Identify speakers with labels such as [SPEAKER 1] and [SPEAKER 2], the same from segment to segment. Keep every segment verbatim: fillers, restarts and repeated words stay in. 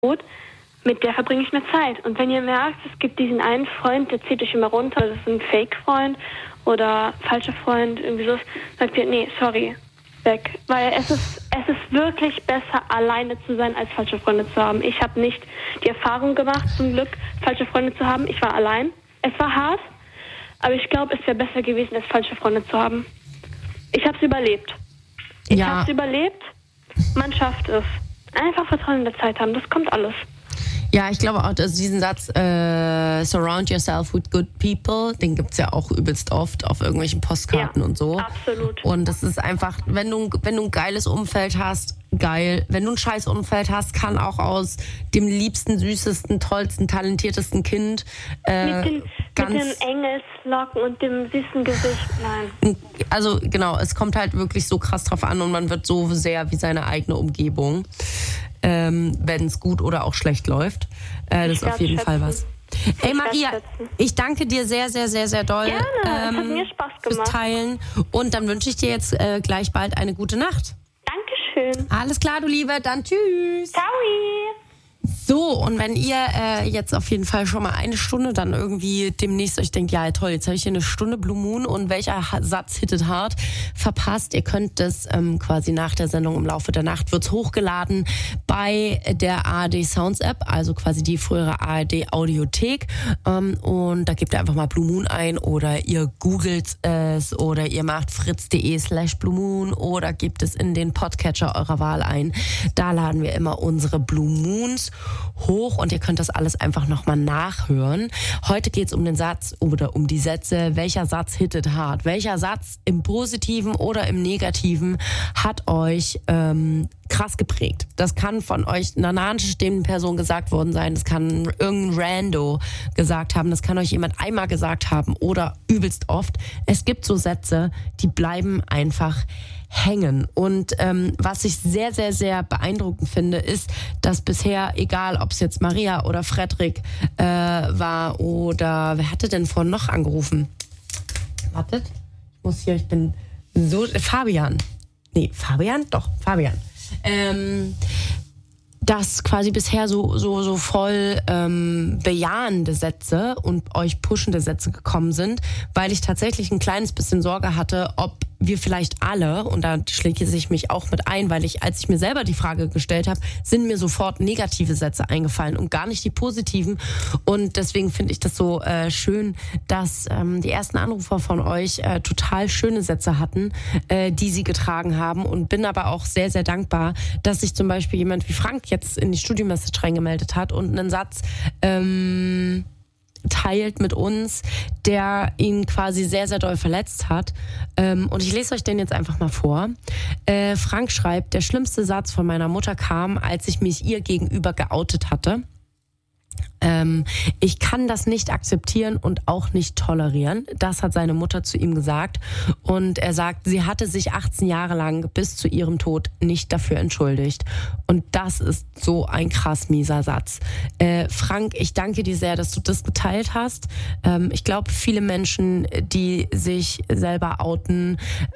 [SPEAKER 1] gut, mit der verbringe ich mehr Zeit. Und wenn ihr merkt, es gibt diesen einen Freund, der zieht euch immer runter, das ist ein Fake-Freund oder falscher Freund, irgendwie so, sagt ihr, nee, sorry, weg. Weil es ist, es ist wirklich besser, alleine zu sein, als falsche Freunde zu haben. Ich habe nicht die Erfahrung gemacht, zum Glück, falsche Freunde zu haben. Ich war allein. Es war hart, aber ich glaube, es wäre besser gewesen, als falsche Freunde zu haben. Ich habe es überlebt. Ich
[SPEAKER 2] Ja.
[SPEAKER 1] habe es überlebt. Man schafft es. Einfach Vertrauen in der Zeit haben, das kommt alles.
[SPEAKER 2] Ja, ich glaube auch, dass diesen Satz, äh, surround yourself with good people, den gibt's ja auch übelst oft auf irgendwelchen Postkarten
[SPEAKER 1] Ja,
[SPEAKER 2] und so.
[SPEAKER 1] absolut.
[SPEAKER 2] Und das ist einfach, wenn du, wenn du ein geiles Umfeld hast, geil. Wenn du ein scheiß Umfeld hast, kann auch aus dem liebsten, süßesten, tollsten, talentiertesten Kind äh,
[SPEAKER 1] Mit den,
[SPEAKER 2] ganz...
[SPEAKER 1] mit den Engelslocken und dem süßen Gesicht, nein.
[SPEAKER 2] Also genau, es kommt halt wirklich so krass drauf an und man wird so sehr wie seine eigene Umgebung, ähm, wenn es gut oder auch schlecht läuft. Äh, das ist auf jeden Fall was. Ey Maria, ich danke dir sehr, sehr, sehr, sehr doll
[SPEAKER 1] Gerne,
[SPEAKER 2] ähm,
[SPEAKER 1] es hat mir Spaß
[SPEAKER 2] fürs
[SPEAKER 1] gemacht.
[SPEAKER 2] Teilen. Und dann wünsche ich dir jetzt äh, gleich bald eine gute Nacht.
[SPEAKER 1] Dankeschön.
[SPEAKER 2] Alles klar, du Liebe, dann tschüss.
[SPEAKER 1] Ciao.
[SPEAKER 2] So, und wenn ihr äh, jetzt auf jeden Fall schon mal eine Stunde dann irgendwie demnächst euch denkt, ja toll, jetzt habe ich hier eine Stunde Blue Moon und welcher ha- Satz hittet hart, verpasst, ihr könnt das ähm, quasi nach der Sendung im Laufe der Nacht, wird's hochgeladen bei der A R D Sounds App, also quasi die frühere A R D Audiothek, ähm, und da gebt ihr einfach mal Blue Moon ein oder ihr googelt es oder ihr macht fritz.de slash Blue Moon oder gebt es in den Podcatcher eurer Wahl ein. Da laden wir immer unsere Blue Moons hoch und ihr könnt das alles einfach nochmal nachhören. Heute geht's um den Satz oder um die Sätze, welcher Satz hittet hart? Welcher Satz im Positiven oder im Negativen hat euch ähm, krass geprägt? Das kann von euch einer nahestehenden Person gesagt worden sein, das kann irgendein Rando gesagt haben, das kann euch jemand einmal gesagt haben oder übelst oft. Es gibt so Sätze, die bleiben einfach hängen. Und ähm, was ich sehr, sehr, sehr beeindruckend finde, ist, dass bisher, egal ob es jetzt Maria oder Frederik äh, war oder wer hatte denn vorhin noch angerufen? Wartet, ich muss hier, ich bin so, äh, Fabian. Nee, Fabian? Doch, Fabian. Ähm, dass quasi bisher so so so voll ähm, bejahende Sätze und euch pushende Sätze gekommen sind, weil ich tatsächlich ein kleines bisschen Sorge hatte, ob wir vielleicht alle, und da schläge ich mich auch mit ein, weil ich, als ich mir selber die Frage gestellt habe, sind mir sofort negative Sätze eingefallen und gar nicht die positiven. Und deswegen finde ich das so äh, schön, dass ähm, die ersten Anrufer von euch äh, total schöne Sätze hatten, äh, die sie getragen haben, und bin aber auch sehr, sehr dankbar, dass sich zum Beispiel jemand wie Frank jetzt in die Studio-Message reingemeldet hat und einen Satz ähm, teilt mit uns, der ihn quasi sehr, sehr doll verletzt hat. Ähm, und ich lese euch den jetzt einfach mal vor. Äh, Frank schreibt, der schlimmste Satz von meiner Mutter kam, als ich mich ihr gegenüber geoutet hatte. Ähm, ich kann das nicht akzeptieren und auch nicht tolerieren. Das hat seine Mutter zu ihm gesagt. Und er sagt, sie hatte sich achtzehn Jahre lang bis zu ihrem Tod nicht dafür entschuldigt. Und das ist so ein krass mieser Satz. Äh, Frank, ich danke dir sehr, dass du das geteilt hast. Ähm, ich glaube, viele Menschen, die sich selber outen,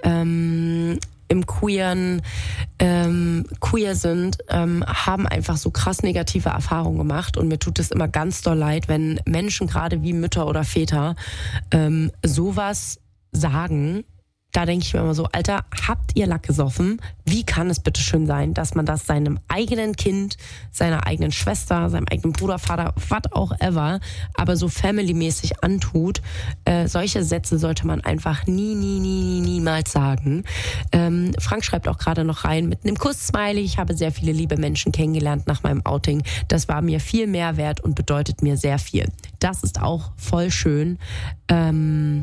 [SPEAKER 2] ähm, im queeren ähm, queer sind, ähm, haben einfach so krass negative Erfahrungen gemacht, und mir tut es immer ganz doll leid, wenn Menschen, gerade wie Mütter oder Väter, ähm, sowas sagen. Da denke ich mir immer so, Alter, habt ihr Lack gesoffen? Wie kann es bitte schön sein, dass man das seinem eigenen Kind, seiner eigenen Schwester, seinem eigenen Bruder, Vater, was auch ever, aber so familymäßig antut? Äh, solche Sätze sollte man einfach nie, nie, nie, nie, niemals sagen. Ähm, Frank schreibt auch gerade noch rein mit einem Kuss-Smiley: Ich habe sehr viele liebe Menschen kennengelernt nach meinem Outing. Das war mir viel mehr wert und bedeutet mir sehr viel. Das ist auch voll schön. Ähm,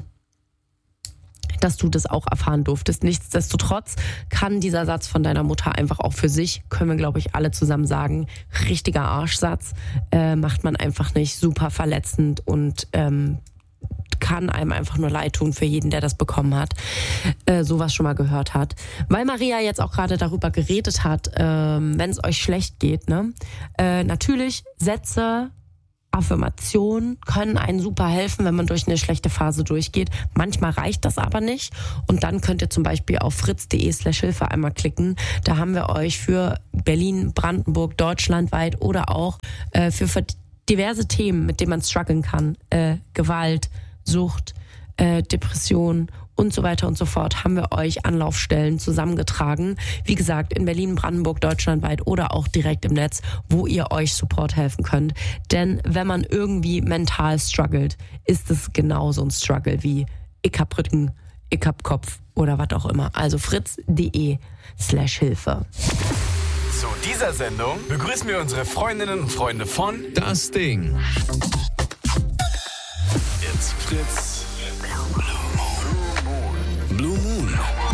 [SPEAKER 2] dass du das auch erfahren durftest. Nichtsdestotrotz kann dieser Satz von deiner Mutter einfach auch für sich, können wir glaube ich alle zusammen sagen, richtiger Arschsatz, äh, macht man einfach nicht, super verletzend und ähm, kann einem einfach nur leid tun für jeden, der das bekommen hat, äh, sowas schon mal gehört hat. Weil Maria jetzt auch gerade darüber geredet hat, ähm, wenn es euch schlecht geht, ne? Äh, natürlich Sätze Affirmationen können einen super helfen, wenn man durch eine schlechte Phase durchgeht. Manchmal reicht das aber nicht. Und dann könnt ihr zum Beispiel auf fritz.de slash Hilfe einmal klicken. Da haben wir euch für Berlin, Brandenburg, deutschlandweit oder auch äh, für diverse Themen, mit denen man strugglen kann, äh, Gewalt, Sucht, äh, Depression und so weiter und so fort, haben wir euch Anlaufstellen zusammengetragen. Wie gesagt, in Berlin, Brandenburg, deutschlandweit oder auch direkt im Netz, wo ihr euch Support helfen könnt. Denn wenn man irgendwie mental struggelt, ist es genauso ein Struggle wie ich hab Rücken, ich hab Kopf oder was auch immer. Also fritz.de slash Hilfe.
[SPEAKER 3] Zu dieser Sendung begrüßen wir unsere Freundinnen und Freunde von Das Ding. It's Fritz. Blue Moon.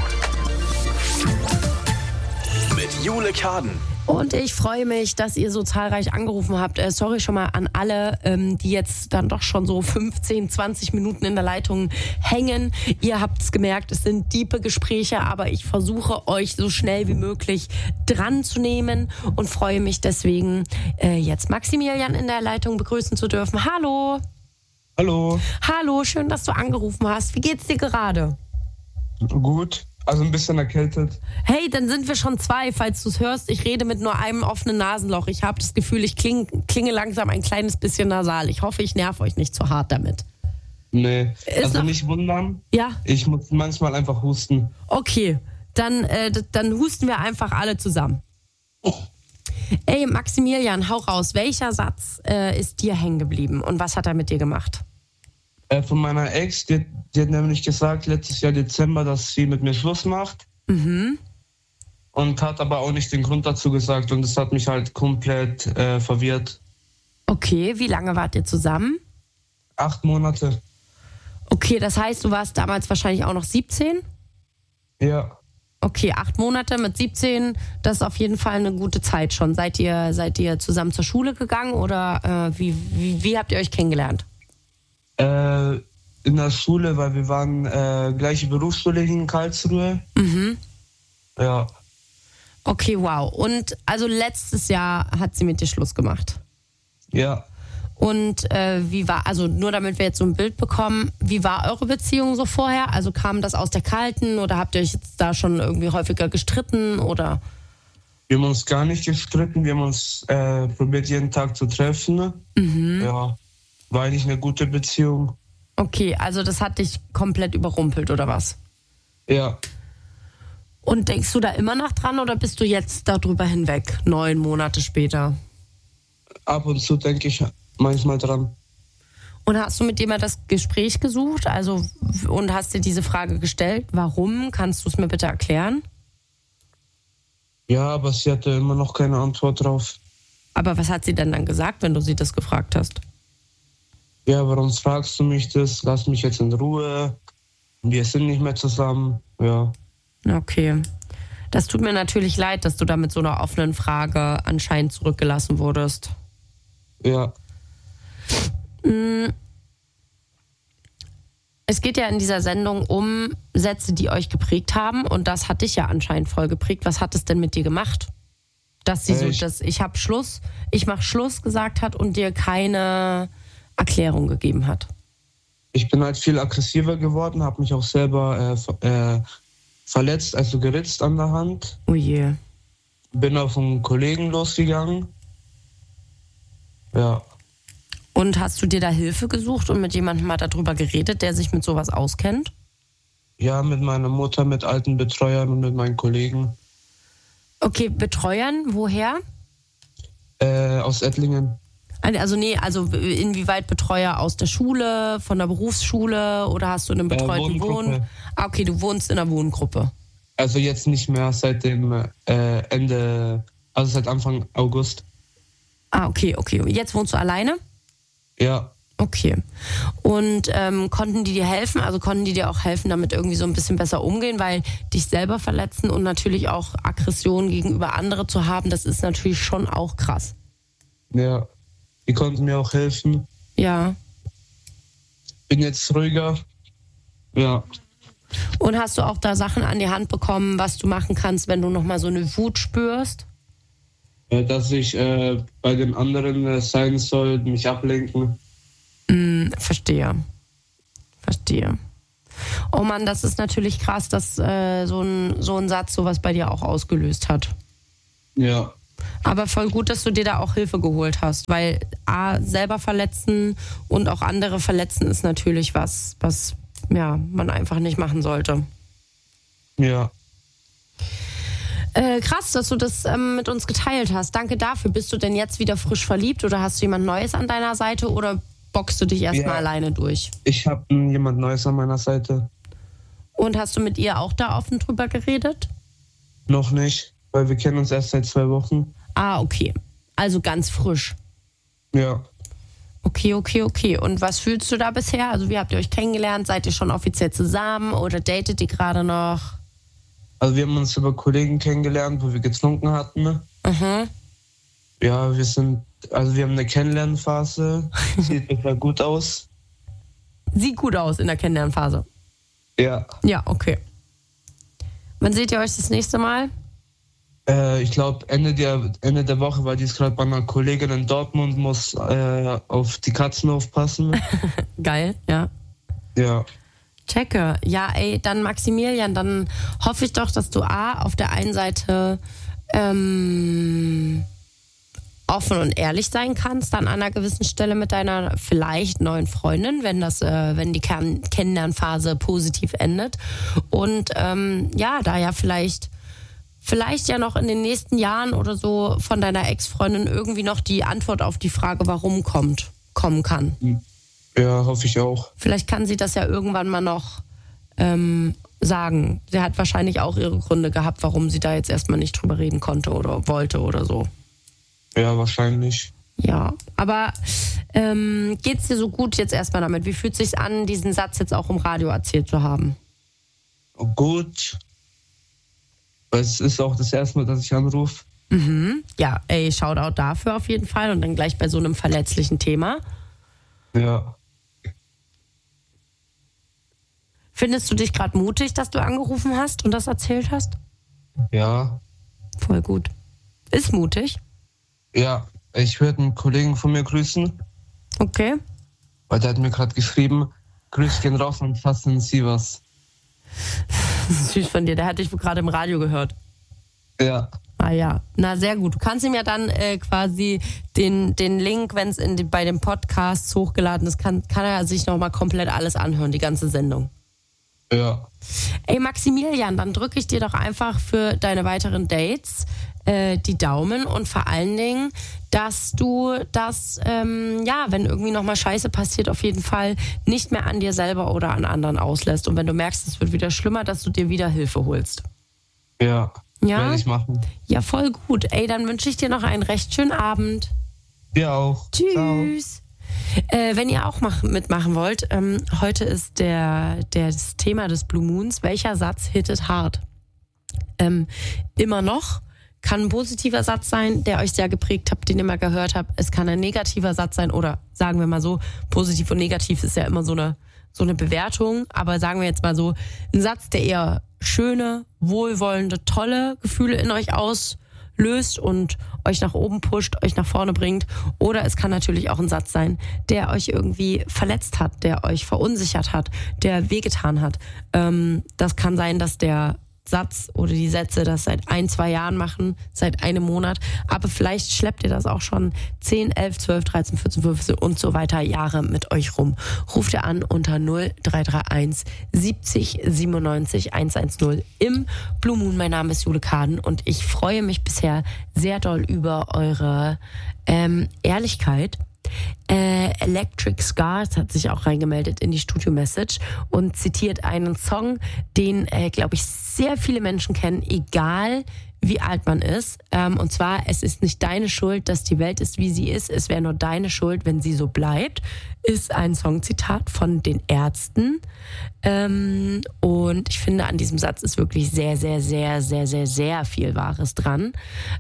[SPEAKER 3] Mit Jule Kaden.
[SPEAKER 2] Und ich freue mich, dass ihr so zahlreich angerufen habt. Äh, sorry schon mal an alle, ähm, die jetzt dann doch schon so fünfzehn, zwanzig Minuten in der Leitung hängen. Ihr habt es gemerkt, es sind diepe Gespräche, aber ich versuche euch so schnell wie möglich dran zu nehmen und freue mich deswegen, äh, jetzt Maximilian in der Leitung begrüßen zu dürfen. Hallo.
[SPEAKER 4] Hallo.
[SPEAKER 2] Hallo, schön, dass du angerufen hast. Wie geht's dir gerade?
[SPEAKER 4] Gut, also ein bisschen erkältet.
[SPEAKER 2] Hey, dann sind wir schon zwei, falls du es hörst. Ich rede mit nur einem offenen Nasenloch. Ich habe das Gefühl, ich kling, klinge langsam ein kleines bisschen nasal. Ich hoffe, ich nerv euch nicht zu hart damit.
[SPEAKER 4] Nee,
[SPEAKER 2] Ist
[SPEAKER 4] also
[SPEAKER 2] noch...
[SPEAKER 4] nicht wundern.
[SPEAKER 2] Ja?
[SPEAKER 4] Ich muss manchmal einfach husten.
[SPEAKER 2] Okay, dann, äh, dann husten wir einfach alle zusammen. Oh. Ey, Maximilian, hau raus. Welcher Satz äh, ist dir hängen geblieben und was hat er mit dir gemacht?
[SPEAKER 4] Äh, von meiner Ex, die, die hat nämlich gesagt, letztes Jahr Dezember, dass sie mit mir Schluss macht.
[SPEAKER 2] Mhm.
[SPEAKER 4] Und hat aber auch nicht den Grund dazu gesagt und das hat mich halt komplett äh, verwirrt.
[SPEAKER 2] Okay, wie lange wart ihr zusammen?
[SPEAKER 4] Acht Monate.
[SPEAKER 2] Okay, das heißt, du warst damals wahrscheinlich auch noch siebzehn?
[SPEAKER 4] Ja.
[SPEAKER 2] Okay, acht Monate mit siebzehn, das ist auf jeden Fall eine gute Zeit schon. Seid ihr, seid ihr zusammen zur Schule gegangen oder äh, wie, wie, wie habt ihr euch kennengelernt?
[SPEAKER 4] Äh, in der Schule, weil wir waren äh, gleiche Berufsschule in Karlsruhe.
[SPEAKER 2] Mhm.
[SPEAKER 4] Ja.
[SPEAKER 2] Okay, wow. Und also letztes Jahr hat sie mit dir Schluss gemacht?
[SPEAKER 4] Ja.
[SPEAKER 2] Und äh, wie war, also nur damit wir jetzt so ein Bild bekommen, wie war eure Beziehung so vorher? Also kam das aus der Kalten oder habt ihr euch jetzt da schon irgendwie häufiger gestritten oder?
[SPEAKER 4] Wir haben uns gar nicht gestritten, wir haben uns äh, probiert jeden Tag zu treffen.
[SPEAKER 2] Mhm.
[SPEAKER 4] Ja, war eigentlich eine gute Beziehung.
[SPEAKER 2] Okay, also das hat dich komplett überrumpelt oder was?
[SPEAKER 4] Ja.
[SPEAKER 2] Und denkst du da immer noch dran oder bist du jetzt darüber hinweg, neun Monate später?
[SPEAKER 4] Ab und zu denke ich manchmal dran.
[SPEAKER 2] Und hast du mit jemandem das Gespräch gesucht? Also, und hast dir diese Frage gestellt? Warum? Kannst du es mir bitte erklären?
[SPEAKER 4] Ja, aber sie hatte immer noch keine Antwort drauf.
[SPEAKER 2] Aber was hat sie denn dann gesagt, wenn du sie das gefragt hast?
[SPEAKER 4] Ja, warum fragst du mich das? Lass mich jetzt in Ruhe. Wir sind nicht mehr zusammen. Ja.
[SPEAKER 2] Okay. Das tut mir natürlich leid, dass du da mit so einer offenen Frage anscheinend zurückgelassen wurdest.
[SPEAKER 4] Ja.
[SPEAKER 2] Es geht ja in dieser Sendung um Sätze, die euch geprägt haben und das hat dich ja anscheinend voll geprägt. Was hat es denn mit dir gemacht? Dass sie so, dass ich hab Schluss, ich mach Schluss gesagt hat und dir keine Erklärung gegeben hat.
[SPEAKER 4] Ich bin halt viel aggressiver geworden, habe mich auch selber äh, äh, verletzt, also geritzt an der Hand.
[SPEAKER 2] Oh je.
[SPEAKER 4] Bin auf einen Kollegen losgegangen. Ja.
[SPEAKER 2] Und hast du dir da Hilfe gesucht und mit jemandem mal darüber geredet, der sich mit sowas auskennt?
[SPEAKER 4] Ja, mit meiner Mutter, mit alten Betreuern und mit meinen Kollegen.
[SPEAKER 2] Okay, Betreuern, woher?
[SPEAKER 4] Äh, aus Ettlingen.
[SPEAKER 2] Also nee, also inwieweit Betreuer aus der Schule, von der Berufsschule oder hast du in einem betreuten
[SPEAKER 4] äh,
[SPEAKER 2] Wohn? Ah, okay, du wohnst in einer Wohngruppe.
[SPEAKER 4] Also jetzt nicht mehr seit dem äh, Ende, also seit Anfang August.
[SPEAKER 2] Ah, okay, okay. Jetzt wohnst du alleine?
[SPEAKER 4] Ja.
[SPEAKER 2] Okay. Und ähm, konnten die dir helfen? Also konnten die dir auch helfen, damit irgendwie so ein bisschen besser umgehen? Weil dich selber verletzen und natürlich auch Aggression gegenüber anderen zu haben, das ist natürlich schon auch krass.
[SPEAKER 4] Ja, die konnten mir auch helfen.
[SPEAKER 2] Ja.
[SPEAKER 4] Bin jetzt ruhiger. Ja.
[SPEAKER 2] Und hast du auch da Sachen an die Hand bekommen, was du machen kannst, wenn du nochmal so eine Wut spürst?
[SPEAKER 4] Äh, dass ich äh, bei den anderen äh, sein soll, mich ablenken.
[SPEAKER 2] Mm, verstehe. Verstehe. Oh Mann, das ist natürlich krass, dass äh, so ein, so ein Satz sowas bei dir auch ausgelöst hat.
[SPEAKER 4] Ja.
[SPEAKER 2] Aber voll gut, dass du dir da auch Hilfe geholt hast, weil A, selber verletzen und auch andere verletzen ist natürlich was, was ja, man einfach nicht machen sollte.
[SPEAKER 4] Ja.
[SPEAKER 2] Äh, krass, dass du das ähm, mit uns geteilt hast. Danke dafür. Bist du denn jetzt wieder frisch verliebt oder hast du jemand Neues an deiner Seite oder boxst du dich erstmal
[SPEAKER 4] Ja.
[SPEAKER 2] alleine durch?
[SPEAKER 4] Ich habe jemand Neues an meiner Seite.
[SPEAKER 2] Und hast du mit ihr auch da offen drüber geredet?
[SPEAKER 4] Noch nicht, weil wir kennen uns erst seit zwei Wochen.
[SPEAKER 2] Ah, okay. Also ganz frisch.
[SPEAKER 4] Ja.
[SPEAKER 2] Okay, okay, okay. Und was fühlst du da bisher? Also wie habt ihr euch kennengelernt? Seid ihr schon offiziell zusammen oder datet ihr gerade noch?
[SPEAKER 4] Also wir haben uns über Kollegen kennengelernt, wo wir getrunken hatten.
[SPEAKER 2] Mhm.
[SPEAKER 4] Ja, wir sind, also wir haben eine Kennenlernphase. Sieht total gut aus.
[SPEAKER 2] Sieht gut aus in der Kennenlernphase.
[SPEAKER 4] Ja.
[SPEAKER 2] Ja, okay. Wann seht ihr euch das nächste Mal?
[SPEAKER 4] Äh, ich glaube Ende der, Ende der Woche, weil die ist gerade bei einer Kollegin in Dortmund, muss äh, auf die Katzen aufpassen.
[SPEAKER 2] Geil, ja.
[SPEAKER 4] Ja.
[SPEAKER 2] Checke. Ja, ey, dann Maximilian, dann hoffe ich doch, dass du A, auf der einen Seite ähm, offen und ehrlich sein kannst, an einer gewissen Stelle mit deiner vielleicht neuen Freundin, wenn das, äh, wenn die Kern- Kennenlernphase positiv endet. Und ähm, ja, da ja vielleicht vielleicht ja noch in den nächsten Jahren oder so von deiner Ex-Freundin irgendwie noch die Antwort auf die Frage, warum kommt, kommen kann.
[SPEAKER 4] Ja, hoffe ich auch.
[SPEAKER 2] Vielleicht kann sie das ja irgendwann mal noch ähm, sagen. Sie hat wahrscheinlich auch ihre Gründe gehabt, warum sie da jetzt erstmal nicht drüber reden konnte oder wollte oder so.
[SPEAKER 4] Ja, wahrscheinlich.
[SPEAKER 2] Ja, aber ähm, geht's dir so gut jetzt erstmal damit? Wie fühlt es sich an, diesen Satz jetzt auch im Radio erzählt zu haben?
[SPEAKER 4] Gut. Weil es ist auch das erste Mal, dass ich anrufe.
[SPEAKER 2] Mhm. Ja, ey, Shoutout dafür auf jeden Fall und dann gleich bei so einem verletzlichen Thema.
[SPEAKER 4] Ja.
[SPEAKER 2] Findest du dich gerade mutig, dass du angerufen hast und das erzählt hast?
[SPEAKER 4] Ja.
[SPEAKER 2] Voll gut. Ist mutig.
[SPEAKER 4] Ja, ich würde einen Kollegen von mir grüßen,
[SPEAKER 2] Okay.
[SPEAKER 4] weil der hat mir gerade geschrieben, Grüß gehen raus und fassen Sie was.
[SPEAKER 2] Süß von dir, der hat dich gerade im Radio gehört.
[SPEAKER 4] Ja.
[SPEAKER 2] Ah ja, na sehr gut. Du kannst ihm ja dann äh, quasi den, den Link, wenn es bei den Podcasts hochgeladen ist, kann, kann er sich nochmal komplett alles anhören, die ganze Sendung.
[SPEAKER 4] Ja.
[SPEAKER 2] Ey Maximilian, dann drücke ich dir doch einfach für deine weiteren Dates äh, die Daumen und vor allen Dingen, dass du das, ähm, ja, wenn irgendwie nochmal Scheiße passiert, auf jeden Fall nicht mehr an dir selber oder an anderen auslässt. Und wenn du merkst, es wird wieder schlimmer, dass du dir wieder Hilfe holst.
[SPEAKER 4] Ja.
[SPEAKER 2] Ja?
[SPEAKER 4] Werde ich machen.
[SPEAKER 2] Ja, voll gut. Ey, dann wünsche ich dir noch einen recht schönen Abend.
[SPEAKER 4] Dir auch.
[SPEAKER 2] Tschüss. Äh, wenn ihr auch mach, mitmachen wollt, ähm, heute ist der, der, das Thema des Blue Moons. Welcher Satz hittet hart? Ähm, immer noch. Kann ein positiver Satz sein, der euch sehr geprägt habt, den ihr mal gehört habt. Es kann ein negativer Satz sein oder sagen wir mal so, positiv und negativ ist ja immer so eine, so eine Bewertung. Aber sagen wir jetzt mal so, ein Satz, der eher schöne, wohlwollende, tolle Gefühle in euch auslöst und euch nach oben pusht, euch nach vorne bringt. Oder es kann natürlich auch ein Satz sein, der euch irgendwie verletzt hat, der euch verunsichert hat, der wehgetan hat. Ähm, das kann sein, dass der Satz oder die Sätze das seit ein, zwei Jahren machen, seit einem Monat. Aber vielleicht schleppt ihr das auch schon zehn, elf, zwölf, dreizehn, vierzehn, fünfzehn und so weiter Jahre mit euch rum. Ruft ihr an unter null drei drei eins siebzig siebenundneunzig hundertzehn im Blue Moon. Mein Name ist Jule Kaden und ich freue mich bisher sehr doll über eure ähm, Ehrlichkeit. Äh, Electric Scars hat sich auch reingemeldet in die Studio-Message und zitiert einen Song, den, äh, glaube ich, sehr viele Menschen kennen, egal wie alt man ist. Ähm, und zwar, es ist nicht deine Schuld, dass die Welt ist, wie sie ist. Es wäre nur deine Schuld, wenn sie so bleibt. Ist ein Songzitat von den Ärzten. Ähm, und ich finde, an diesem Satz ist wirklich sehr, sehr, sehr, sehr, sehr, sehr viel Wahres dran.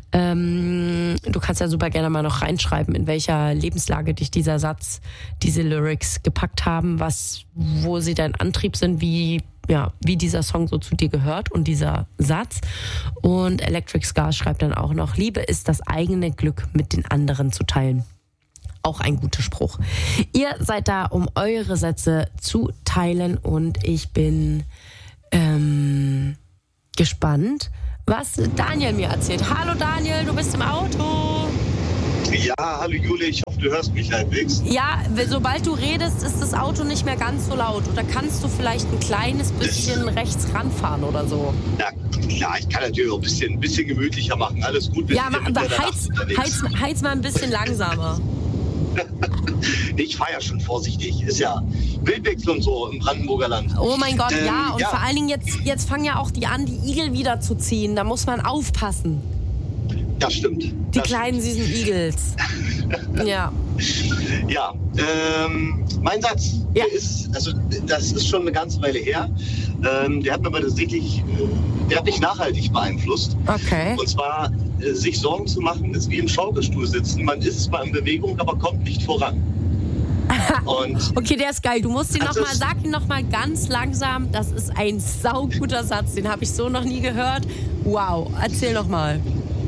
[SPEAKER 2] Ähm, du kannst ja super gerne mal noch reinschreiben, in welcher Lebenslage dich dieser Satz, diese Lyrics gepackt haben, was, wo sie dein Antrieb sind, wie ja, wie dieser Song so zu dir gehört und dieser Satz. Und Electric Scars schreibt dann auch noch, Liebe ist das eigene Glück mit den anderen zu teilen. Auch ein guter Spruch. Ihr seid da, um eure Sätze zu teilen und ich bin ähm, gespannt, was Daniel mir erzählt. Hallo Daniel, du bist im Auto.
[SPEAKER 5] Ja, hallo Juli, ich hoffe, du hörst mich halbwegs.
[SPEAKER 2] Ja, sobald du redest, ist das Auto nicht mehr ganz so laut. Oder kannst du vielleicht ein kleines bisschen rechts ranfahren oder so?
[SPEAKER 5] Ja, klar, ich kann natürlich auch ein bisschen, ein bisschen gemütlicher machen. Alles gut.
[SPEAKER 2] Ja, aber heiz, heiz, heiz mal ein bisschen langsamer.
[SPEAKER 5] Ich fahre ja schon vorsichtig. Ist ja Wildwechsel und so im Brandenburger Land.
[SPEAKER 2] Oh mein Gott,
[SPEAKER 5] ähm,
[SPEAKER 2] ja. Und
[SPEAKER 5] ja.
[SPEAKER 2] vor allen Dingen jetzt, jetzt fangen ja auch die an, die Igel wieder zu ziehen. Da muss man aufpassen.
[SPEAKER 5] Das stimmt.
[SPEAKER 2] Die
[SPEAKER 5] das
[SPEAKER 2] kleinen
[SPEAKER 5] stimmt.
[SPEAKER 2] süßen Igels. Ja.
[SPEAKER 5] Ja, ähm, mein Satz,
[SPEAKER 2] Ja.
[SPEAKER 5] der ist, also das ist schon eine ganze Weile her. Ähm, der hat mir aber tatsächlich, äh, der hat mich nachhaltig beeinflusst.
[SPEAKER 2] Okay.
[SPEAKER 5] Und zwar, äh, sich Sorgen zu machen, ist wie im Schaukelstuhl sitzen. Man ist zwar in Bewegung, aber kommt nicht voran. Und
[SPEAKER 2] Okay, der ist geil. Du musst ihn
[SPEAKER 5] Also
[SPEAKER 2] noch mal,
[SPEAKER 5] es-
[SPEAKER 2] sag ihn noch mal ganz langsam. Das ist ein sauguter Satz. Den habe ich so noch nie gehört. Wow. Erzähl noch mal.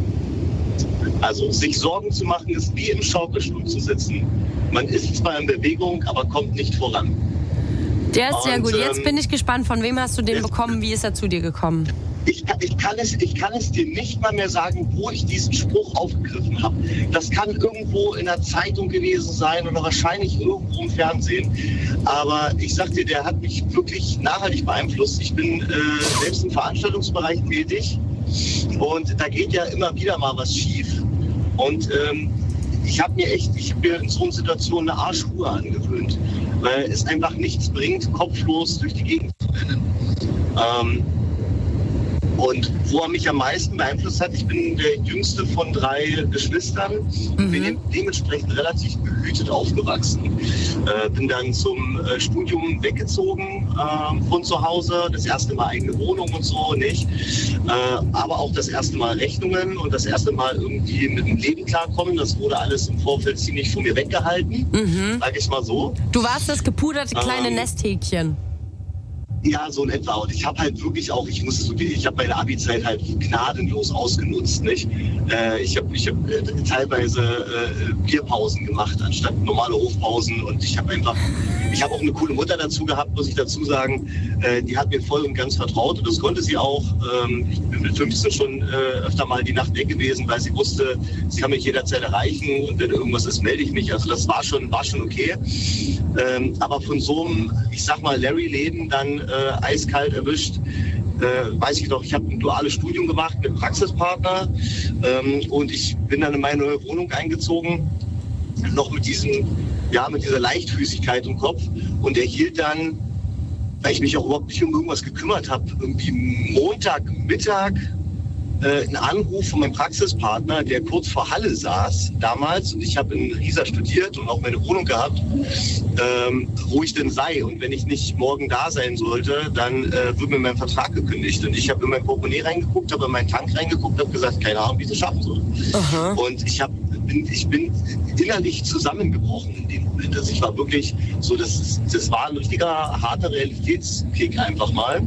[SPEAKER 5] Also sich Sorgen zu machen, ist wie im Schaukelstuhl zu sitzen. Man ist zwar in Bewegung, aber kommt nicht voran.
[SPEAKER 2] Der ist sehr
[SPEAKER 5] Und,
[SPEAKER 2] gut. Jetzt
[SPEAKER 5] ähm,
[SPEAKER 2] bin ich gespannt, von wem hast du den
[SPEAKER 5] jetzt-
[SPEAKER 2] bekommen? Wie ist er zu dir gekommen?
[SPEAKER 5] Ich kann, ich, kann es, ich kann es dir nicht mal mehr sagen, wo ich diesen Spruch aufgegriffen habe. Das kann irgendwo in der Zeitung gewesen sein oder wahrscheinlich irgendwo im Fernsehen. Aber ich sag dir, der hat mich wirklich nachhaltig beeinflusst. Ich bin äh, selbst im Veranstaltungsbereich tätig und da geht ja immer wieder mal was schief. Und ähm, ich habe mir echt, ich habe mir in so einer Situation eine Arschruhe angewöhnt, weil es einfach nichts bringt, kopflos durch die Gegend zu rennen. Ähm, Und wo er mich am meisten beeinflusst hat, ich bin der jüngste von drei Geschwistern,
[SPEAKER 2] Mhm.
[SPEAKER 5] bin dementsprechend relativ behütet aufgewachsen. Äh, bin dann zum äh, Studium weggezogen äh, von zu Hause, das erste Mal eigene Wohnung und so nicht, äh, aber auch das erste Mal Rechnungen und das erste Mal irgendwie mit dem Leben klarkommen. Das wurde alles im Vorfeld ziemlich von mir weggehalten,
[SPEAKER 2] Mhm.
[SPEAKER 5] sag ich mal so.
[SPEAKER 2] Du warst das gepuderte kleine
[SPEAKER 5] Ähm,
[SPEAKER 2] Nesthäkchen.
[SPEAKER 5] Ja, so in etwa. Und ich habe halt wirklich auch, ich muss zugeben, ich habe meine Abi-Zeit halt gnadenlos ausgenutzt, nicht? Äh, ich habe ich hab, äh, teilweise äh, Bierpausen gemacht, anstatt normale Hofpausen. Und ich habe einfach, ich habe auch eine coole Mutter dazu gehabt, muss ich dazu sagen. Äh, die hat mir voll und ganz vertraut und das konnte sie auch. Ähm, ich bin mit fünfzehn schon äh, öfter mal die Nacht weg gewesen, weil sie wusste, sie kann mich jederzeit erreichen und wenn irgendwas ist, melde ich mich. Also das war schon, war schon okay. Ähm, aber von so einem, ich sag mal, Larry-Leben dann äh, eiskalt erwischt, äh, weiß ich noch, ich habe ein duales Studium gemacht mit Praxispartner ähm, und ich bin dann in meine neue Wohnung eingezogen, noch mit diesem, ja, mit dieser Leichtfüßigkeit im Kopf und erhielt dann, weil ich mich auch überhaupt nicht um irgendwas gekümmert habe, irgendwie Montagmittag äh, einen Anruf von meinem Praxispartner, der kurz vor Halle saß damals und ich habe in Riesa studiert und auch meine Wohnung gehabt, ähm, wo ich denn sei und wenn ich nicht morgen da sein sollte, dann äh, wird mir mein Vertrag gekündigt und ich habe in mein Portemonnaie reingeguckt, habe in meinen Tank reingeguckt, habe gesagt, keine Ahnung, wie ich das schaffen soll.
[SPEAKER 2] Aha.
[SPEAKER 5] Und ich habe bin, ich bin innerlich zusammengebrochen in dem Moment. Also ich war wirklich so, das, das war ein richtiger harter Realitätskick einfach mal.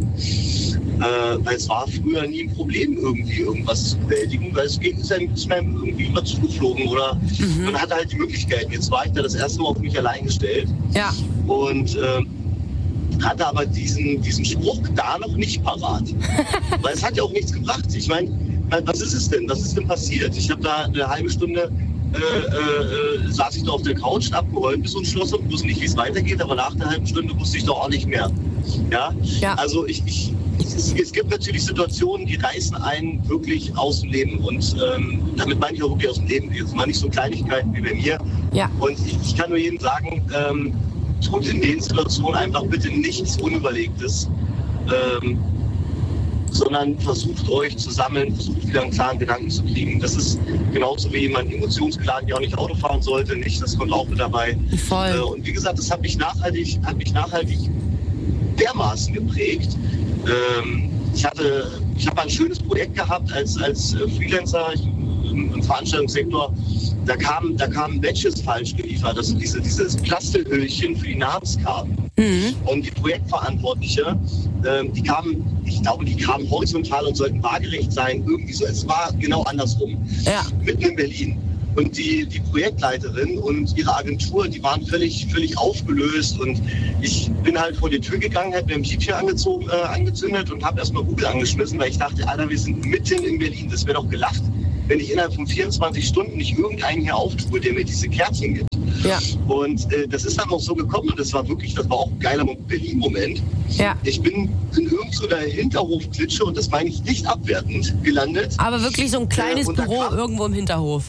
[SPEAKER 5] Äh, weil es war früher nie ein Problem, irgendwie irgendwas zu bewältigen, weil es geht, ist einem, ist einem irgendwie immer zugeflogen oder
[SPEAKER 2] Mhm.
[SPEAKER 5] man hatte halt die Möglichkeiten. Jetzt war ich da das erste Mal auf mich allein gestellt
[SPEAKER 2] Ja.
[SPEAKER 5] und äh, hatte aber diesen, diesen Spruch da noch nicht parat. Weil es hat ja auch nichts gebracht. Ich meine, was ist es denn? Was ist denn passiert? Ich habe da eine halbe Stunde äh, äh, saß ich da auf der Couch, abgeräumt bis ins Schloss und wusste nicht, wie es weitergeht, aber nach der halben Stunde wusste ich doch auch nicht mehr. Ja,
[SPEAKER 2] Ja.
[SPEAKER 5] also ich, ich es, es gibt natürlich Situationen, die reißen einen wirklich aus dem Leben und ähm, damit meine ich auch wirklich aus dem Leben. Jetzt mal nicht so Kleinigkeiten wie bei mir.
[SPEAKER 2] Ja.
[SPEAKER 5] Und ich, ich kann nur jedem sagen, ähm, tut in den Situationen einfach bitte nichts Unüberlegtes, ähm, sondern versucht euch zu sammeln, versucht wieder einen klaren Gedanken zu kriegen. Das ist genauso wie jemand emotionsgeladen, der auch nicht Auto fahren sollte, nicht, das kommt auch mit dabei.
[SPEAKER 2] Voll.
[SPEAKER 5] Äh, und wie gesagt, das hat mich nachhaltig, hat mich nachhaltig dermaßen geprägt. Ähm, ich hatte, ich habe ein schönes Projekt gehabt als, als Freelancer ich, im, im Veranstaltungssektor da kamen da kamen Badges falsch geliefert, also diese, dieses Plastelhöhlchen für die Namenskarten. Mhm. Und die Projektverantwortliche, äh, die kamen, ich glaube, die kamen horizontal und sollten waagerecht sein, irgendwie so. Es war genau andersrum,
[SPEAKER 2] ja.
[SPEAKER 5] Mitten in Berlin. Und die, die Projektleiterin und ihre Agentur, die waren völlig, völlig aufgelöst. Und ich bin halt vor die Tür gegangen, habe mir ein Piepchen angezogen, äh, angezündet und habe erstmal Google angeschmissen, weil ich dachte, Alter, wir sind mitten in Berlin, das wäre doch gelacht, wenn ich innerhalb von vierundzwanzig Stunden nicht irgendeinen hier auftue, der mir diese Kärtchen gibt.
[SPEAKER 2] Ja.
[SPEAKER 5] Und äh, das ist dann auch so gekommen und das war wirklich, das war auch ein geiler Berlin-Moment.
[SPEAKER 2] Ja.
[SPEAKER 5] Ich bin in irgendeiner Hinterhofklitsche, und das meine ich nicht abwertend, gelandet.
[SPEAKER 2] Aber wirklich so ein kleines
[SPEAKER 5] äh,
[SPEAKER 2] Büro
[SPEAKER 5] kam,
[SPEAKER 2] irgendwo im Hinterhof.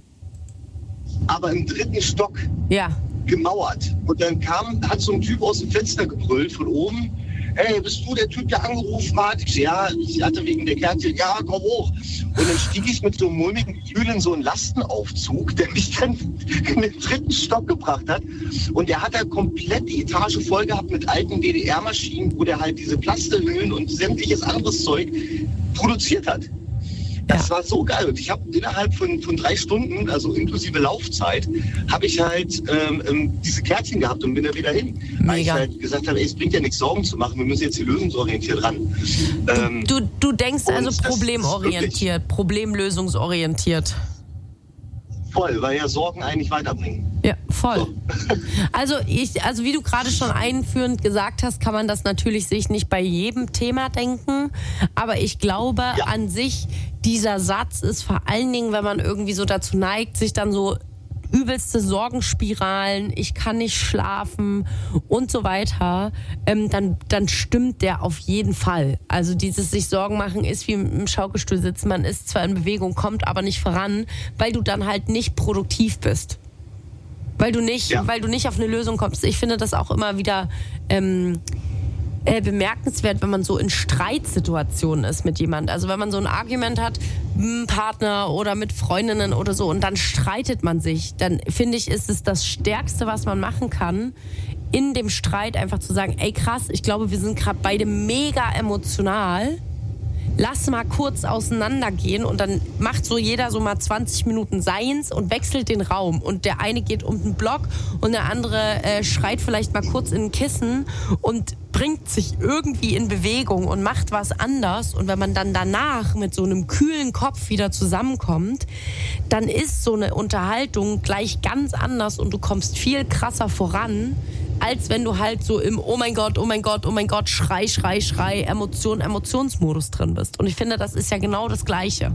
[SPEAKER 5] Aber im dritten Stock.
[SPEAKER 2] Ja.
[SPEAKER 5] Gemauert. Und dann kam, hat so ein Typ aus dem Fenster gebrüllt von oben. Hey, bist du der Typ, der angerufen hat? Ich so, ja, ich hatte wegen der Kärtchen, ja, komm hoch. Und dann stieg ich mit so einem mulmigen Gefühl in so einen Lastenaufzug, der mich dann in den dritten Stock gebracht hat. Und der hat da komplett die Etage voll gehabt mit alten D D R-Maschinen, wo der halt diese Plastelhüllen und sämtliches anderes Zeug produziert hat. Das ja. war so geil. Und ich habe innerhalb von, von drei Stunden, also inklusive Laufzeit, habe ich halt ähm, diese Kärtchen gehabt und bin da wieder hin. Mega. Weil ich halt gesagt habe, ey, es bringt ja nichts, Sorgen zu machen. Wir müssen jetzt hier lösungsorientiert ran. Ähm,
[SPEAKER 2] du, du denkst also problemorientiert, problemlösungsorientiert.
[SPEAKER 5] Voll, weil ja Sorgen eigentlich weiterbringen.
[SPEAKER 2] Ja, voll. So. Also ich, also wie du gerade schon einführend gesagt hast, kann man das natürlich sich nicht bei jedem Thema denken. Aber ich glaube ja. an sich, dieser Satz ist vor allen Dingen, wenn man irgendwie so dazu neigt, sich dann so übelste Sorgenspiralen, ich kann nicht schlafen und so weiter, ähm, dann, dann stimmt der auf jeden Fall. Also dieses sich Sorgen machen ist wie im Schaukelstuhl sitzen, man ist zwar in Bewegung, kommt aber nicht voran, weil du dann halt nicht produktiv bist. Weil du nicht, ja. weil du nicht auf eine Lösung kommst. Ich finde das auch immer wieder ähm, äh, bemerkenswert, wenn man so in Streitsituationen ist mit jemand. Also wenn man so ein Argument hat, mit einem Partner oder mit Freundinnen oder so und dann streitet man sich, dann finde ich, ist es das Stärkste, was man machen kann, in dem Streit einfach zu sagen, ey krass, ich glaube, wir sind gerade beide mega emotional. Lass mal kurz auseinandergehen und dann macht so jeder so mal zwanzig Minuten seins und wechselt den Raum. Und der eine geht um den Block und der andere äh, schreit vielleicht mal kurz in ein Kissen und bringt sich irgendwie in Bewegung und macht was anders. Und wenn man dann danach mit so einem kühlen Kopf wieder zusammenkommt, dann ist so eine Unterhaltung gleich ganz anders und du kommst viel krasser voran, als wenn du halt so im Oh mein Gott, oh mein Gott, oh mein Gott, Schrei, Schrei, Schrei, Emotion, Emotionsmodus drin bist. Und ich finde, das ist ja genau das Gleiche.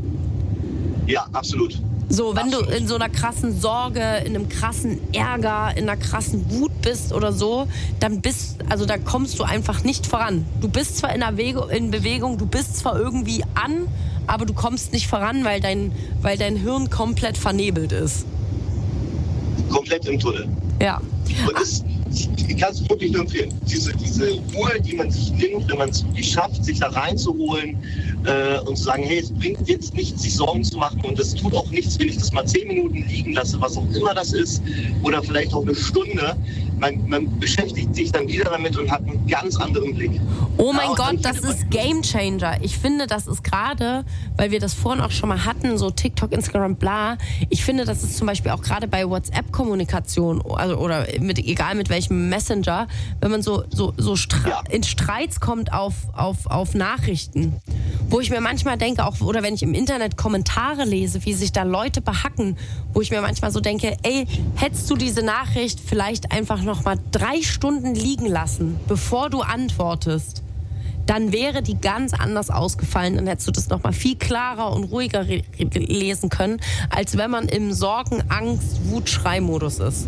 [SPEAKER 5] Ja, absolut.
[SPEAKER 2] So, wenn
[SPEAKER 5] absolut.
[SPEAKER 2] du in so einer krassen Sorge, in einem krassen Ärger, in einer krassen Wut bist oder so, dann bist, also da kommst du einfach nicht voran. Du bist zwar in, Wege, in Bewegung, du bist zwar irgendwie an, aber du kommst nicht voran, weil dein, weil dein Hirn komplett vernebelt ist.
[SPEAKER 5] Komplett im Tunnel.
[SPEAKER 2] Ja.
[SPEAKER 5] Und das, ich kann es wirklich nur empfehlen. Diese, diese Ruhe, die man sich nimmt, wenn man es wirklich schafft, sich da reinzuholen äh, und zu sagen, hey, es bringt jetzt nichts, sich Sorgen zu machen und es tut auch nichts, wenn ich das mal zehn Minuten liegen lasse, was auch immer das ist, oder vielleicht auch eine Stunde. Man, man beschäftigt sich dann wieder damit und hat einen ganz anderen Blick.
[SPEAKER 2] Oh mein
[SPEAKER 5] ja,
[SPEAKER 2] Gott, das ist Game Changer. Ich finde, das ist gerade, weil wir das vorhin auch schon mal hatten, so TikTok, Instagram, bla. Ich finde, das ist zum Beispiel auch gerade bei WhatsApp-Kommunikation, also oder mit, egal mit welchem Messenger, wenn man so, so, so Stre- ja. in Streits kommt auf, auf, auf Nachrichten, wo ich mir manchmal denke, auch oder wenn ich im Internet Kommentare lese, wie sich da Leute behacken, wo ich mir manchmal so denke, ey, hättest du diese Nachricht vielleicht einfach noch mal drei Stunden liegen lassen, bevor du antwortest, dann wäre die ganz anders ausgefallen. Dann hättest du das noch mal viel klarer und ruhiger re- lesen können, als wenn man im Sorgen-, Angst-, Wut-Schrei-Modus ist.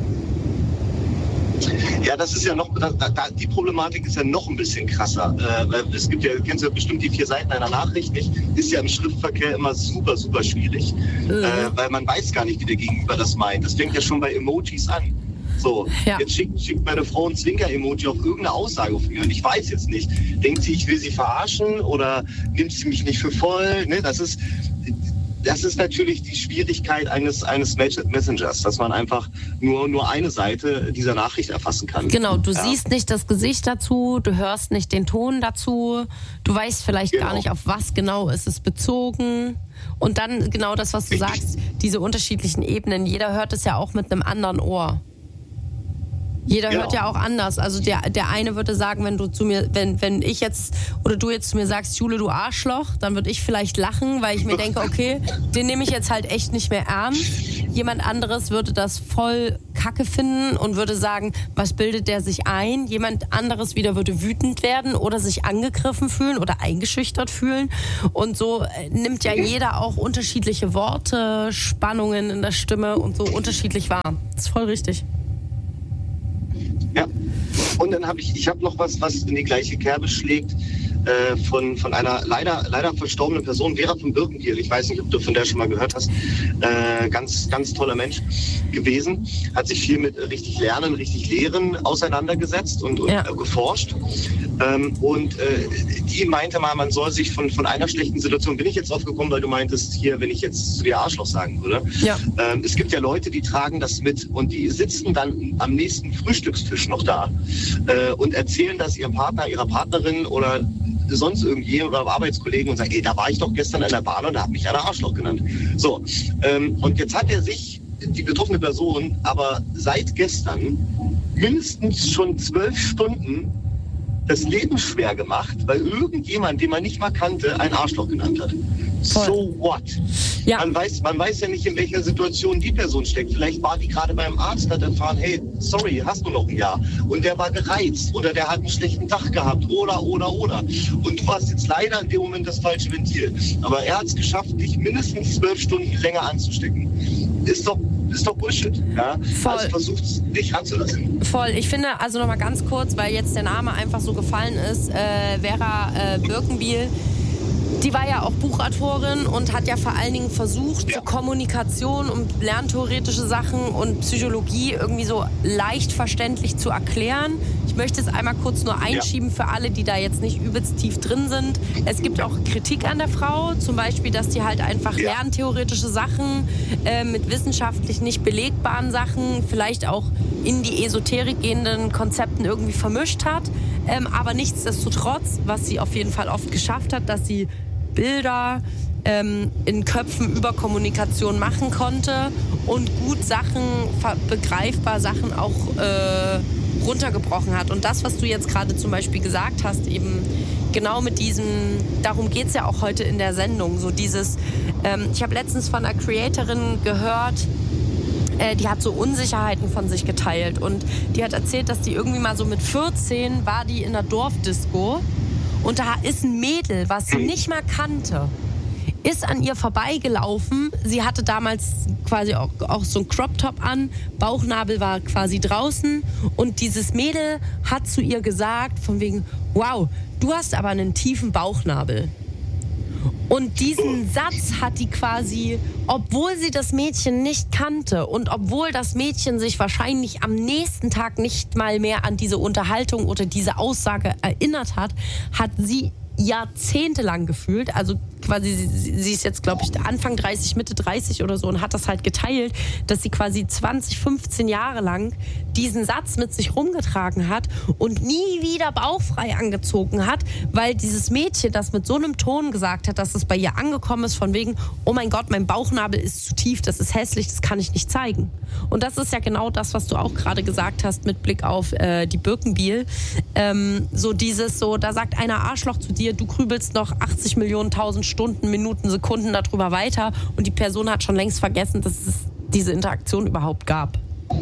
[SPEAKER 5] Ja, das ist ja noch, da, da, die Problematik ist ja noch ein bisschen krasser. Äh, es gibt ja, du kennst ja bestimmt die vier Seiten einer Nachricht, nicht? Ist ja im Schriftverkehr immer super, super schwierig, mhm. äh, weil man weiß gar nicht, wie der Gegenüber das meint. Das fängt ja schon bei Emojis an. So, ja. Jetzt schickt, schickt meine Frau ein Zwinker-Emoji auf irgendeine Aussage auf mir und ich weiß jetzt nicht. Denkt sie, ich will sie verarschen oder nimmt sie mich nicht für voll? Ne? Das ist, das ist natürlich die Schwierigkeit eines, eines Messengers, dass man einfach nur, nur eine Seite dieser Nachricht erfassen kann.
[SPEAKER 2] Genau, du
[SPEAKER 5] ja.
[SPEAKER 2] siehst nicht das Gesicht dazu, du hörst nicht den Ton dazu, du weißt vielleicht genau. gar nicht, auf was genau ist es bezogen. Und dann genau das, was du Richtig. sagst, diese unterschiedlichen Ebenen. Jeder hört es ja auch mit einem anderen Ohr. Jeder genau. hört ja auch anders. Also der, der eine würde sagen, wenn du zu mir, wenn, wenn ich jetzt oder du jetzt zu mir sagst, Jule, du Arschloch, dann würde ich vielleicht lachen, weil ich mir denke, okay, den nehme ich jetzt halt echt nicht mehr ernst. Jemand anderes würde das voll kacke finden und würde sagen, was bildet der sich ein? Jemand anderes wieder würde wütend werden oder sich angegriffen fühlen oder eingeschüchtert fühlen. Und so nimmt ja jeder auch unterschiedliche Worte, Spannungen in der Stimme und so unterschiedlich wahr. Das ist voll richtig.
[SPEAKER 5] Ja, und dann habe ich, ich habe noch was, was in die gleiche Kerbe schlägt, äh, von, von einer leider, leider verstorbenen Person, Vera von Birkenbiel. Ich weiß nicht, ob du von der schon mal gehört hast. Äh, ganz, ganz toller Mensch gewesen. Hat sich viel mit richtig Lernen, richtig Lehren auseinandergesetzt und, und ja. äh, geforscht. Ähm, und äh, die meinte mal, man soll sich von, von einer schlechten Situation, bin ich jetzt aufgekommen, weil du meintest, hier, wenn ich jetzt zu dir Arschloch sagen würde.
[SPEAKER 2] Ja.
[SPEAKER 5] Ähm, es gibt ja Leute, die tragen das mit und die sitzen dann am nächsten Frühstückstisch noch da äh, und erzählen das ihrem Partner, ihrer Partnerin oder sonst irgendjemand oder Arbeitskollegen und sagen, ey, da war ich doch gestern in der Bahn und da hat mich einer Arschloch genannt. So, ähm, und jetzt hat er sich, die betroffene Person, aber seit gestern mindestens schon zwölf Stunden das Leben schwer gemacht, weil irgendjemand, den man nicht mal kannte, ein Arschloch genannt hat. Voll. So what?
[SPEAKER 2] Ja.
[SPEAKER 5] Man weiß, man weiß ja nicht, in welcher Situation die Person steckt. Vielleicht war die gerade beim Arzt, hat erfahren, hey, sorry, hast du noch ein Jahr? Und der war gereizt oder der hat einen schlechten Tag gehabt oder, oder, oder. Und du warst jetzt leider in dem Moment das falsche Ventil. Aber er hat es geschafft, dich mindestens zwölf Stunden länger anzustecken. Ist doch ist doch Bullshit. Ja?
[SPEAKER 2] Voll.
[SPEAKER 5] Also versucht es nicht ranzulassen.
[SPEAKER 2] Voll. Ich finde, also nochmal ganz kurz, weil jetzt der Name einfach so gefallen ist, äh, Vera äh, Birkenbiel, die war ja auch Buchautorin und hat ja vor allen Dingen versucht, ja. so Kommunikation und lerntheoretische Sachen und Psychologie irgendwie so leicht verständlich zu erklären. Ich möchte es einmal kurz nur einschieben ja. für alle, die da jetzt nicht übelst tief drin sind. Es gibt auch Kritik an der Frau, zum Beispiel, dass die halt einfach ja. lerntheoretische Sachen äh, mit wissenschaftlich nicht belegbaren Sachen, vielleicht auch in die Esoterik gehenden Konzepten irgendwie vermischt hat. Ähm, aber nichtsdestotrotz, was sie auf jeden Fall oft geschafft hat, dass sie Bilder ähm, in Köpfen über Kommunikation machen konnte und gut Sachen, begreifbar Sachen auch äh, runtergebrochen hat. Und das, was du jetzt gerade zum Beispiel gesagt hast, eben genau mit diesem, darum geht es ja auch heute in der Sendung, so dieses, ähm, ich habe letztens von einer Creatorin gehört, äh, die hat so Unsicherheiten von sich geteilt und die hat erzählt, dass die irgendwie mal so mit vierzehn war die in einer Dorfdisco. Und da ist ein Mädel, was sie nicht mal kannte, ist an ihr vorbeigelaufen. Sie hatte damals quasi auch, auch so ein Crop-Top an, Bauchnabel war quasi draußen. Und dieses Mädel hat zu ihr gesagt, von wegen, wow, du hast aber einen tiefen Bauchnabel. Und diesen Satz hat die quasi, obwohl sie das Mädchen nicht kannte und obwohl das Mädchen sich wahrscheinlich am nächsten Tag nicht mal mehr an diese Unterhaltung oder diese Aussage erinnert hat, hat sie jahrzehntelang gefühlt, also quasi, sie, sie ist jetzt, glaube ich, Anfang dreißig, Mitte dreißig oder so und hat das halt geteilt, dass sie quasi zwanzig, fünfzehn Jahre lang diesen Satz mit sich rumgetragen hat und nie wieder bauchfrei angezogen hat, weil dieses Mädchen das mit so einem Ton gesagt hat, dass es bei ihr angekommen ist von wegen, oh mein Gott, mein Bauchnabel ist zu tief, das ist hässlich, das kann ich nicht zeigen. Und das ist ja genau das, was du auch gerade gesagt hast mit Blick auf äh, die Birkenbiel. Ähm, so dieses, so, da sagt einer Arschloch zu dir, du grübelst noch achtzig Millionen tausend Stunden, Minuten, Sekunden darüber weiter und die Person hat schon längst vergessen, dass es diese Interaktion überhaupt gab.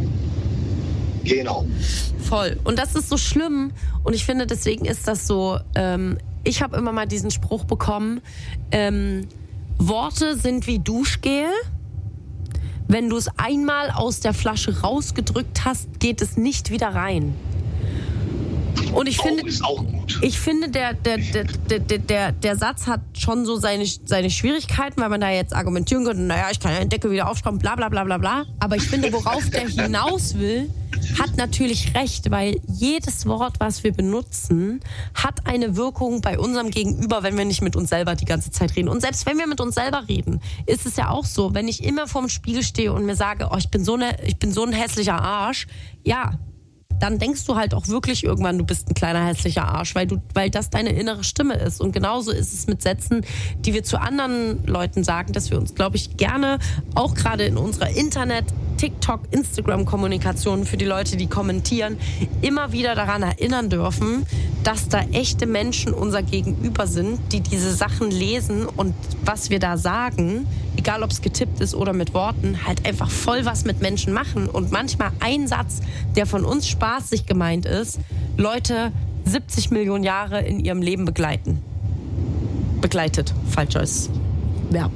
[SPEAKER 5] Genau.
[SPEAKER 2] Voll. Und das ist so schlimm und ich finde, deswegen ist das so, ähm, ich habe immer mal diesen Spruch bekommen, ähm, Worte sind wie Duschgel. Wenn du es einmal aus der Flasche rausgedrückt hast, geht es nicht wieder rein. Und ich finde,
[SPEAKER 5] auch, ist auch gut.
[SPEAKER 2] Ich finde, der, der, der, der, der, der Satz hat schon so seine, seine Schwierigkeiten, weil man da jetzt argumentieren könnte, naja, ich kann ja den Deckel wieder aufschrauben, bla bla bla bla bla. Aber ich finde, worauf der hinaus will, hat natürlich recht, weil jedes Wort, was wir benutzen, hat eine Wirkung bei unserem Gegenüber, wenn wir nicht mit uns selber die ganze Zeit reden. Und selbst wenn wir mit uns selber reden, ist es ja auch so, wenn ich immer vorm Spiegel stehe und mir sage, oh, ich bin so ne, ich bin so ein hässlicher Arsch, ja, dann denkst du halt auch wirklich irgendwann, du bist ein kleiner hässlicher Arsch, weil du, weil das deine innere Stimme ist. Und genauso ist es mit Sätzen, die wir zu anderen Leuten sagen, dass wir uns, glaube ich, gerne, auch gerade in unserer Internet-, TikTok-, Instagram-Kommunikation für die Leute, die kommentieren, immer wieder daran erinnern dürfen, dass da echte Menschen unser Gegenüber sind, die diese Sachen lesen und was wir da sagen, egal ob es getippt ist oder mit Worten, halt einfach voll was mit Menschen machen. Und manchmal ein Satz, der von uns spaßig gemeint ist, Leute siebzig Millionen Jahre in ihrem Leben begleiten. Begleitet, falsches Verb.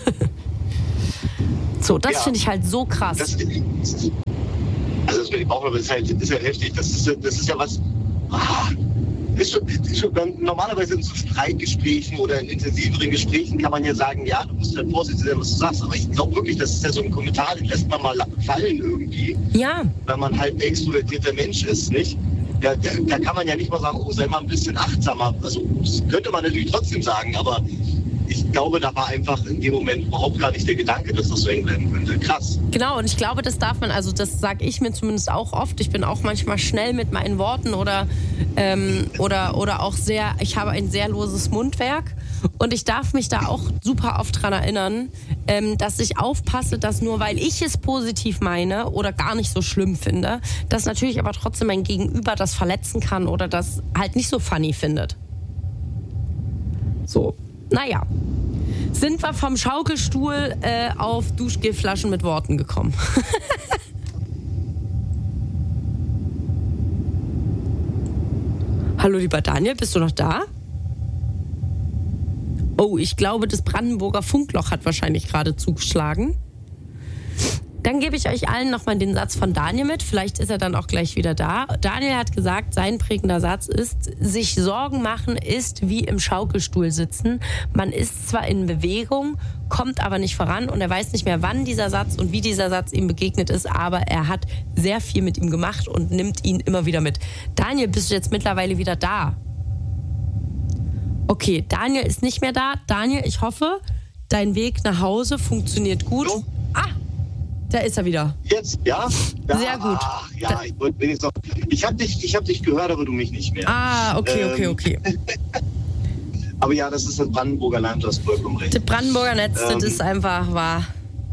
[SPEAKER 2] So, das ja. finde ich halt so krass.
[SPEAKER 5] Das, also das mit dem Bauch, ist halt, ist halt heftig. Das ist, das ist ja was... Ah, ist schon, ist schon, normalerweise in so Streitgesprächen oder in intensiveren Gesprächen kann man ja sagen, ja, du musst halt vorsichtig sein, was du sagst. Aber ich glaube wirklich, das ist ja so ein Kommentar, den lässt man mal fallen irgendwie.
[SPEAKER 2] Ja.
[SPEAKER 5] Weil man halt ein extrovertierter Mensch ist, nicht? Ja, da, da kann man ja nicht mal sagen, oh, sei mal ein bisschen achtsamer. Also das könnte man natürlich trotzdem sagen, aber ich glaube, da war einfach in dem Moment überhaupt gar nicht der Gedanke, dass das so eng werden könnte. Krass.
[SPEAKER 2] Genau, und ich glaube, das darf man, also das sage ich mir zumindest auch oft. Ich bin auch manchmal schnell mit meinen Worten oder, ähm, oder, oder auch sehr, ich habe ein sehr loses Mundwerk. Und ich darf mich da auch super oft dran erinnern, ähm, dass ich aufpasse, dass nur weil ich es positiv meine oder gar nicht so schlimm finde, dass natürlich aber trotzdem mein Gegenüber das verletzen kann oder das halt nicht so funny findet. So. Naja, sind wir vom Schaukelstuhl äh, auf Duschgelflaschen mit Worten gekommen. Hallo lieber Daniel, bist du noch da? Oh, ich glaube, das Brandenburger Funkloch hat wahrscheinlich gerade zugeschlagen. Dann gebe ich euch allen nochmal den Satz von Daniel mit. Vielleicht ist er dann auch gleich wieder da. Daniel hat gesagt, sein prägender Satz ist, sich Sorgen machen ist wie im Schaukelstuhl sitzen. Man ist zwar in Bewegung, kommt aber nicht voran und er weiß nicht mehr, wann dieser Satz und wie dieser Satz ihm begegnet ist, aber er hat sehr viel mit ihm gemacht und nimmt ihn immer wieder mit. Daniel, bist du jetzt mittlerweile wieder da? Okay, Daniel ist nicht mehr da. Daniel, ich hoffe, dein Weg nach Hause funktioniert gut.
[SPEAKER 5] So.
[SPEAKER 2] Ah! Da ist er wieder.
[SPEAKER 5] Jetzt, ja? ja
[SPEAKER 2] Sehr gut.
[SPEAKER 5] Ach, ja, ich wollte wenigstens noch. Ich habe dich, ich hab dich gehört, aber du mich nicht mehr.
[SPEAKER 2] Ah, okay, okay, okay.
[SPEAKER 5] Ähm, aber ja, das ist das Brandenburger Land, du hast vollkommen recht.
[SPEAKER 2] Das Brandenburger Netz,
[SPEAKER 5] ähm,
[SPEAKER 2] das ist einfach wahr.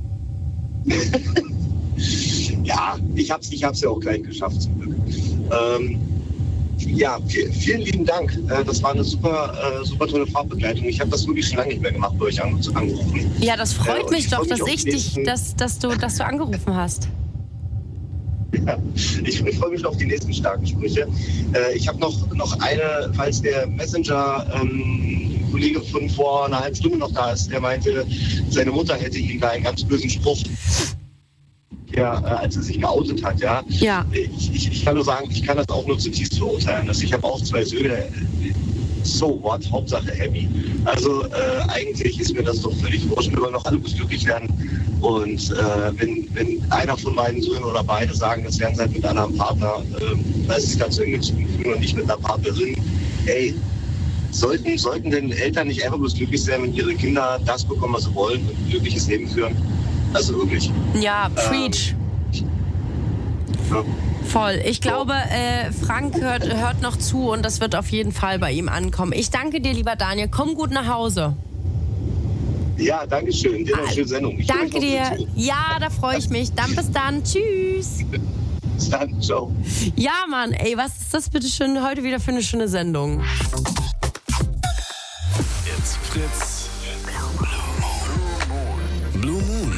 [SPEAKER 5] Ja, ich hab's, ich hab's ja auch gleich geschafft zum Glück. Ähm, ja, vielen, vielen lieben Dank. Das war eine super, äh, super tolle Fahrbegleitung. Ich habe das wirklich schon lange nicht mehr gemacht, bei euch angerufen.
[SPEAKER 2] Ja, das freut äh, mich
[SPEAKER 5] ich
[SPEAKER 2] doch,
[SPEAKER 5] mich
[SPEAKER 2] dass ich dich, dass, dass, du, dass du angerufen hast.
[SPEAKER 5] Ja, ich, ich freue mich auf die nächsten starken Sprüche. Äh, ich habe noch, noch eine, falls der Messenger-Kollege ähm, von vor einer halben Stunde noch da ist, der meinte, seine Mutter hätte ihm da einen ganz bösen Spruch. Ja, als er sich geoutet hat, ja.
[SPEAKER 2] ja.
[SPEAKER 5] Ich, ich, ich kann nur sagen, ich kann das auch nur zutiefst verurteilen. Also ich habe auch zwei Söhne, so what, Hauptsache happy. Also äh, eigentlich ist mir das doch völlig wurscht, wir wollen doch alle glücklich werden. Und äh, wenn, wenn einer von meinen Söhnen oder beide sagen, das wären sie halt mit einem Partner, äh, da ist es ganz hingezogen fühlen und nicht mit einer Partnerin, ey, sollten, sollten denn Eltern nicht einfach bloß glücklich sein, wenn ihre Kinder das bekommen, was sie wollen und ein glückliches Leben führen? Also wirklich.
[SPEAKER 2] Ja, preach.
[SPEAKER 5] Ähm, ja.
[SPEAKER 2] Voll. Ich glaube, äh, Frank hört, hört noch zu und das wird auf jeden Fall bei ihm ankommen. Ich danke dir, lieber Daniel. Komm gut nach Hause.
[SPEAKER 5] Ja, danke schön. Dir eine schöne Sendung. Ich
[SPEAKER 2] danke dir. Ja, da freue ich mich. Dann bis dann. Tschüss.
[SPEAKER 5] Bis dann. Ciao.
[SPEAKER 2] Ja, Mann. Ey, was ist das bitte schön heute wieder für eine schöne Sendung?
[SPEAKER 3] Jetzt Fritz. Blue Moon.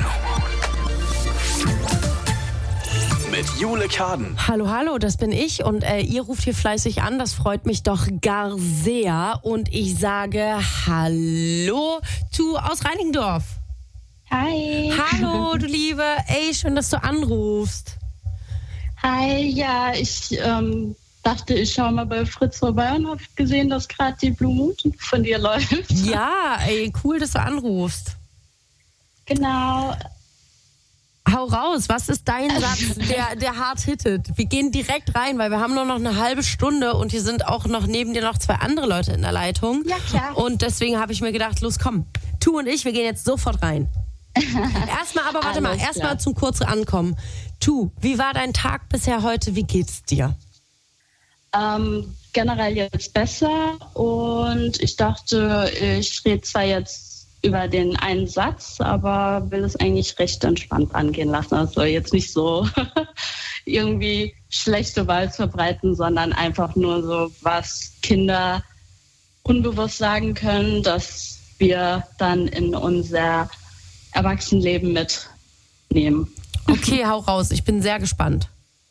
[SPEAKER 3] Mit Jule Kaden.
[SPEAKER 2] Hallo, hallo, das bin ich und äh, ihr ruft hier fleißig an, das freut mich doch gar sehr und ich sage Hallo zu aus Reinickendorf.
[SPEAKER 6] Hi.
[SPEAKER 2] Hallo, du Liebe, ey, schön, dass du anrufst.
[SPEAKER 6] Hi, ja, ich ähm, dachte, ich schaue mal bei Fritz vorbei und habe gesehen, dass gerade die Blue Moon von dir läuft.
[SPEAKER 2] Ja, ey, cool, dass du anrufst.
[SPEAKER 6] Genau.
[SPEAKER 2] Hau raus, was ist dein Satz, der, der hart hittet? Wir gehen direkt rein, weil wir haben nur noch eine halbe Stunde und hier sind auch noch neben dir noch zwei andere Leute in der Leitung.
[SPEAKER 6] Ja, klar.
[SPEAKER 2] Und deswegen habe ich mir gedacht, los komm, Tu und ich, wir gehen jetzt sofort rein. Erstmal aber, warte mal, erstmal zum kurzen Ankommen. Tu, wie war dein Tag bisher heute, wie geht's dir?
[SPEAKER 6] Ähm, generell jetzt besser und ich dachte, ich rede zwar jetzt über den einen Satz, aber will es eigentlich recht entspannt angehen lassen. Also jetzt nicht so irgendwie schlechte Vibes verbreiten, sondern einfach nur so, was Kinder unbewusst sagen können, dass wir dann in unser Erwachsenenleben mitnehmen.
[SPEAKER 2] Okay, hau raus, ich bin sehr gespannt.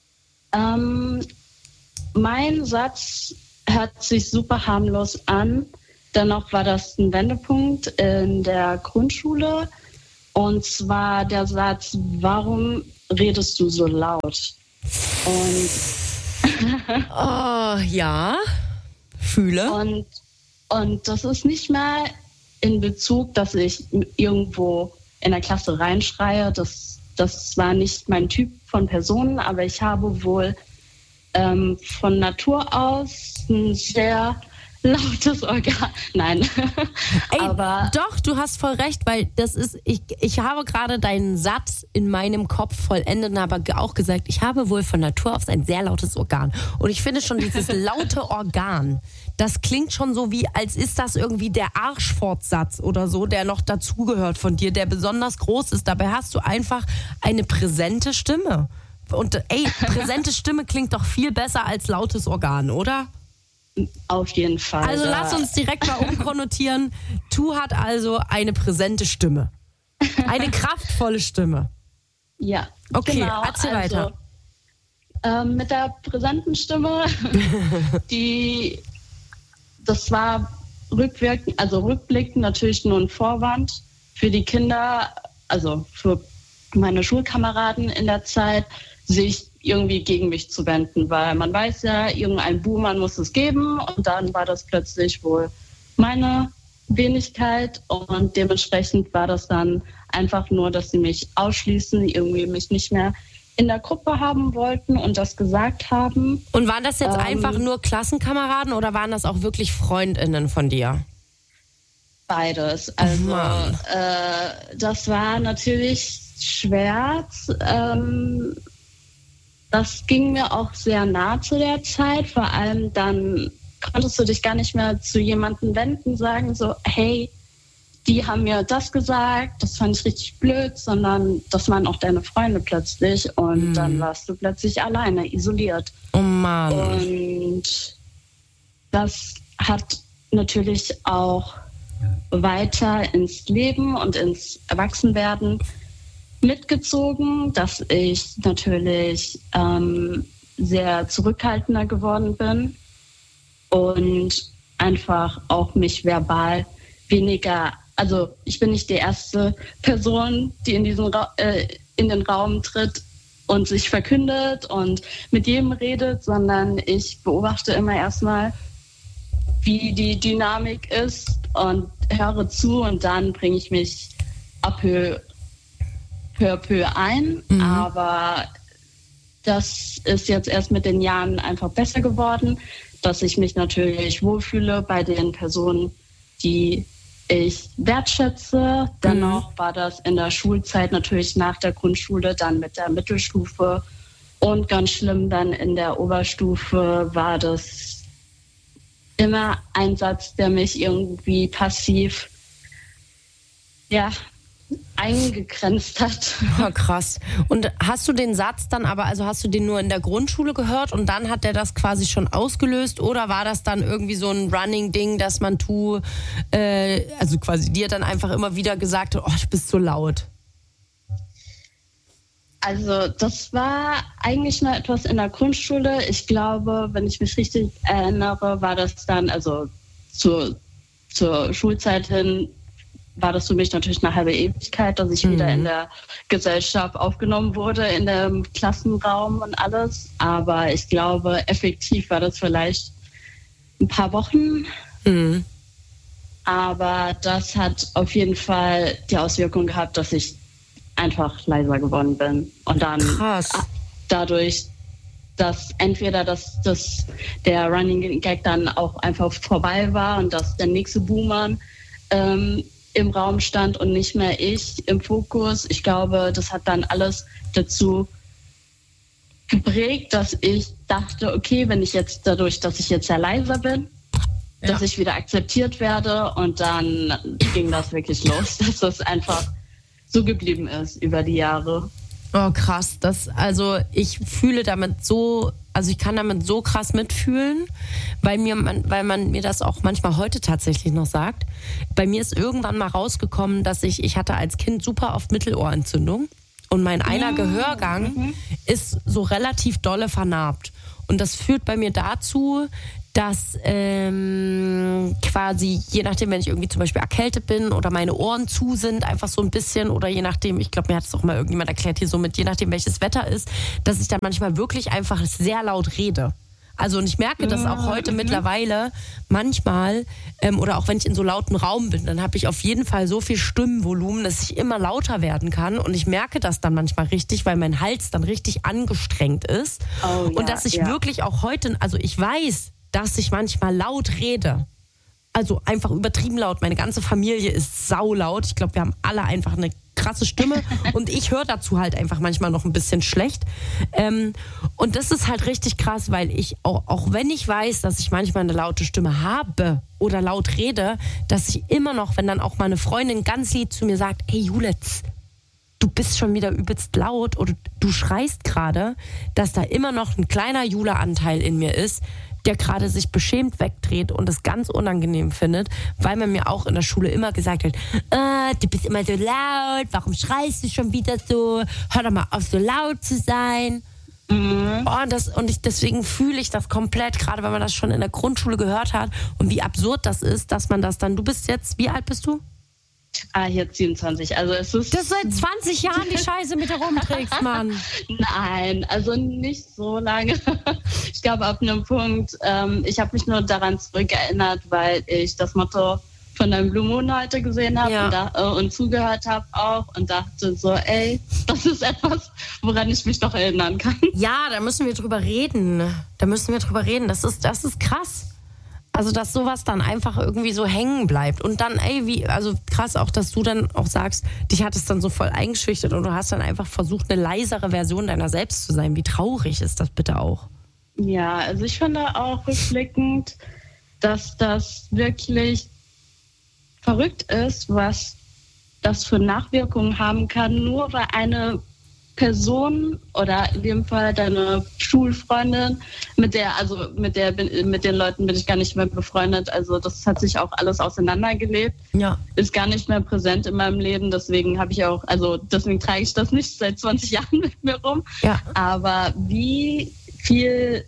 [SPEAKER 6] Ähm, mein Satz hört sich super harmlos an. Dennoch war das ein Wendepunkt in der Grundschule. Und zwar der Satz, warum redest du so laut? Und
[SPEAKER 2] oh, ja, fühle.
[SPEAKER 6] Und, und das ist nicht mal in Bezug, dass ich irgendwo in der Klasse reinschreie. Das, das war nicht mein Typ von Personen, aber ich habe wohl ähm, von Natur aus ein sehr lautes Organ. Nein.
[SPEAKER 2] Ey,
[SPEAKER 6] aber
[SPEAKER 2] doch, du hast voll recht, weil das ist, ich, ich habe gerade deinen Satz in meinem Kopf vollendet, aber auch gesagt, ich habe wohl von Natur aus ein sehr lautes Organ. Und ich finde schon dieses laute Organ, das klingt schon so wie, als ist das irgendwie der Arschfortsatz oder so, der noch dazugehört von dir, der besonders groß ist. Dabei hast du einfach eine präsente Stimme. Und ey, präsente Stimme klingt doch viel besser als lautes Organ, oder?
[SPEAKER 6] Auf jeden Fall.
[SPEAKER 2] Also lass uns direkt mal umkonnotieren. Tu hat also eine präsente Stimme. Eine kraftvolle Stimme.
[SPEAKER 6] Ja.
[SPEAKER 2] Okay,
[SPEAKER 6] genau,
[SPEAKER 2] erzähl
[SPEAKER 6] also,
[SPEAKER 2] weiter.
[SPEAKER 6] Ähm, mit der präsenten Stimme, die, das war rückwirkend, also rückblickend natürlich nur ein Vorwand für die Kinder, also für meine Schulkameraden in der Zeit, sich irgendwie gegen mich zu wenden, weil man weiß ja, irgendein Buhmann muss es geben und dann war das plötzlich wohl meine Wenigkeit und dementsprechend war das dann einfach nur, dass sie mich ausschließen, irgendwie mich nicht mehr in der Gruppe haben wollten und das gesagt haben.
[SPEAKER 2] Und waren das jetzt
[SPEAKER 6] ähm,
[SPEAKER 2] einfach nur Klassenkameraden oder waren das auch wirklich FreundInnen von dir?
[SPEAKER 6] Beides. Also
[SPEAKER 2] oh
[SPEAKER 6] äh, das war natürlich schwer. Ähm, Das ging mir auch sehr nah zu der Zeit. Vor allem dann konntest du dich gar nicht mehr zu jemandem wenden, sagen so, hey, die haben mir das gesagt, das fand ich richtig blöd, sondern das waren auch deine Freunde plötzlich. Und mm. dann warst du plötzlich alleine, isoliert.
[SPEAKER 2] Oh Mann.
[SPEAKER 6] Und das hat natürlich auch weiter ins Leben und ins Erwachsenwerden mitgezogen, dass ich natürlich ähm, sehr zurückhaltender geworden bin und einfach auch mich verbal weniger, also ich bin nicht die erste Person, die in diesen Ra- äh, in den Raum tritt und sich verkündet und mit jedem redet, sondern ich beobachte immer erstmal, wie die Dynamik ist und höre zu und dann bringe ich mich ab peu peu à peu ein, mhm. aber das ist jetzt erst mit den Jahren einfach besser geworden, dass ich mich natürlich wohlfühle bei den Personen, die ich wertschätze. Dennoch mhm. war das in der Schulzeit natürlich nach der Grundschule, dann mit der Mittelstufe und ganz schlimm dann in der Oberstufe war das immer ein Satz, der mich irgendwie passiv, ja, eingegrenzt hat.
[SPEAKER 2] Oh, krass. Und hast du den Satz dann aber, also hast du den nur in der Grundschule gehört und dann hat der das quasi schon ausgelöst oder war das dann irgendwie so ein Running-Ding, dass man tu, äh, also quasi dir dann einfach immer wieder gesagt hat, oh, du bist so laut?
[SPEAKER 6] Also das war eigentlich nur etwas in der Grundschule. Ich glaube, wenn ich mich richtig erinnere, war das dann, also zur, zur Schulzeit hin, war das für mich natürlich eine halbe Ewigkeit, dass ich mhm. wieder in der Gesellschaft aufgenommen wurde, in dem Klassenraum und alles. Aber ich glaube, effektiv war das vielleicht ein paar Wochen. Mhm. Aber das hat auf jeden Fall die Auswirkung gehabt, dass ich einfach leiser geworden bin. Und dann Krass. dadurch, dass entweder das, das, der Running Gag dann auch einfach vorbei war und dass der nächste Boomer ähm, im Raum stand und nicht mehr ich im Fokus. Ich glaube, das hat dann alles dazu geprägt, dass ich dachte, okay, wenn ich jetzt dadurch, dass ich jetzt sehr leiser bin, ja. dass ich wieder akzeptiert werde, und dann ging das wirklich los, dass das einfach so geblieben ist über die Jahre.
[SPEAKER 2] Oh krass, das, also ich fühle damit so, also ich kann damit so krass mitfühlen, weil mir man, weil man mir das auch manchmal heute tatsächlich noch sagt. Bei mir ist irgendwann mal rausgekommen, dass ich, ich hatte als Kind super oft Mittelohrentzündung und mein einer Gehörgang mhm. ist so relativ dolle vernarbt. Und das führt bei mir dazu, dass ähm, quasi, je nachdem, wenn ich irgendwie zum Beispiel erkältet bin oder meine Ohren zu sind, einfach so ein bisschen, oder je nachdem, ich glaube, mir hat es auch mal irgendjemand erklärt hier so mit, je nachdem, welches Wetter ist, dass ich dann manchmal wirklich einfach sehr laut rede. Also und ich merke das auch heute mhm. mittlerweile manchmal, ähm, oder auch wenn ich in so lauten Raum bin, dann habe ich auf jeden Fall so viel Stimmvolumen, dass ich immer lauter werden kann, und ich merke das dann manchmal richtig, weil mein Hals dann richtig angestrengt ist. Oh, ja, und dass ich ja. wirklich auch heute, also ich weiß, dass ich manchmal laut rede. Also einfach übertrieben laut. Meine ganze Familie ist saulaut. Ich glaube, wir haben alle einfach eine krasse Stimme. Und ich höre dazu halt einfach manchmal noch ein bisschen schlecht. Ähm, und das ist halt richtig krass, weil ich, auch, auch wenn ich weiß, dass ich manchmal eine laute Stimme habe oder laut rede, dass ich immer noch, wenn dann auch mal eine Freundin ganz lieb zu mir sagt, hey Julitz, du bist schon wieder übelst laut oder du schreist gerade, dass da immer noch ein kleiner Jula-Anteil in mir ist, der gerade sich beschämt wegdreht und es ganz unangenehm findet, weil man mir auch in der Schule immer gesagt hat, ah, du bist immer so laut, warum schreist du schon wieder so, hör doch mal auf, so laut zu sein. Mhm. Oh, und, das, und ich, deswegen fühle ich das komplett, gerade wenn man das schon in der Grundschule gehört hat und wie absurd das ist, dass man das dann, du bist jetzt, wie alt bist du?
[SPEAKER 6] Ah, jetzt siebenundzwanzig. Also es ist
[SPEAKER 2] das seit zwanzig Jahren die Scheiße mit herumträgst, Mann.
[SPEAKER 6] Nein, also nicht so lange. Ich glaube, ab einem Punkt, ähm, ich habe mich nur daran zurückerinnert, weil ich das Motto von deinem Blue Moon heute gesehen habe ja. und, da, äh, und zugehört habe auch und dachte so, ey, das ist etwas, woran ich mich doch erinnern kann.
[SPEAKER 2] Ja, da müssen wir drüber reden. Da müssen wir drüber reden. Das ist, das ist krass. Also, dass sowas dann einfach irgendwie so hängen bleibt. Und dann, ey, wie, also krass auch, dass du dann auch sagst, dich hat es dann so voll eingeschüchtert und du hast dann einfach versucht, eine leisere Version deiner selbst zu sein. Wie traurig ist das bitte auch?
[SPEAKER 6] Ja, also ich finde auch rückblickend, dass das wirklich verrückt ist, was das für Nachwirkungen haben kann, nur weil eine Person oder in dem Fall deine Schulfreundin, mit der, also mit der mit den Leuten bin ich gar nicht mehr befreundet. Also das hat sich auch alles auseinandergelebt. Ja. Ist gar nicht mehr präsent in meinem Leben. Deswegen habe ich auch, also deswegen trage ich das nicht seit zwanzig Jahren mit mir rum. Ja. Aber wie viel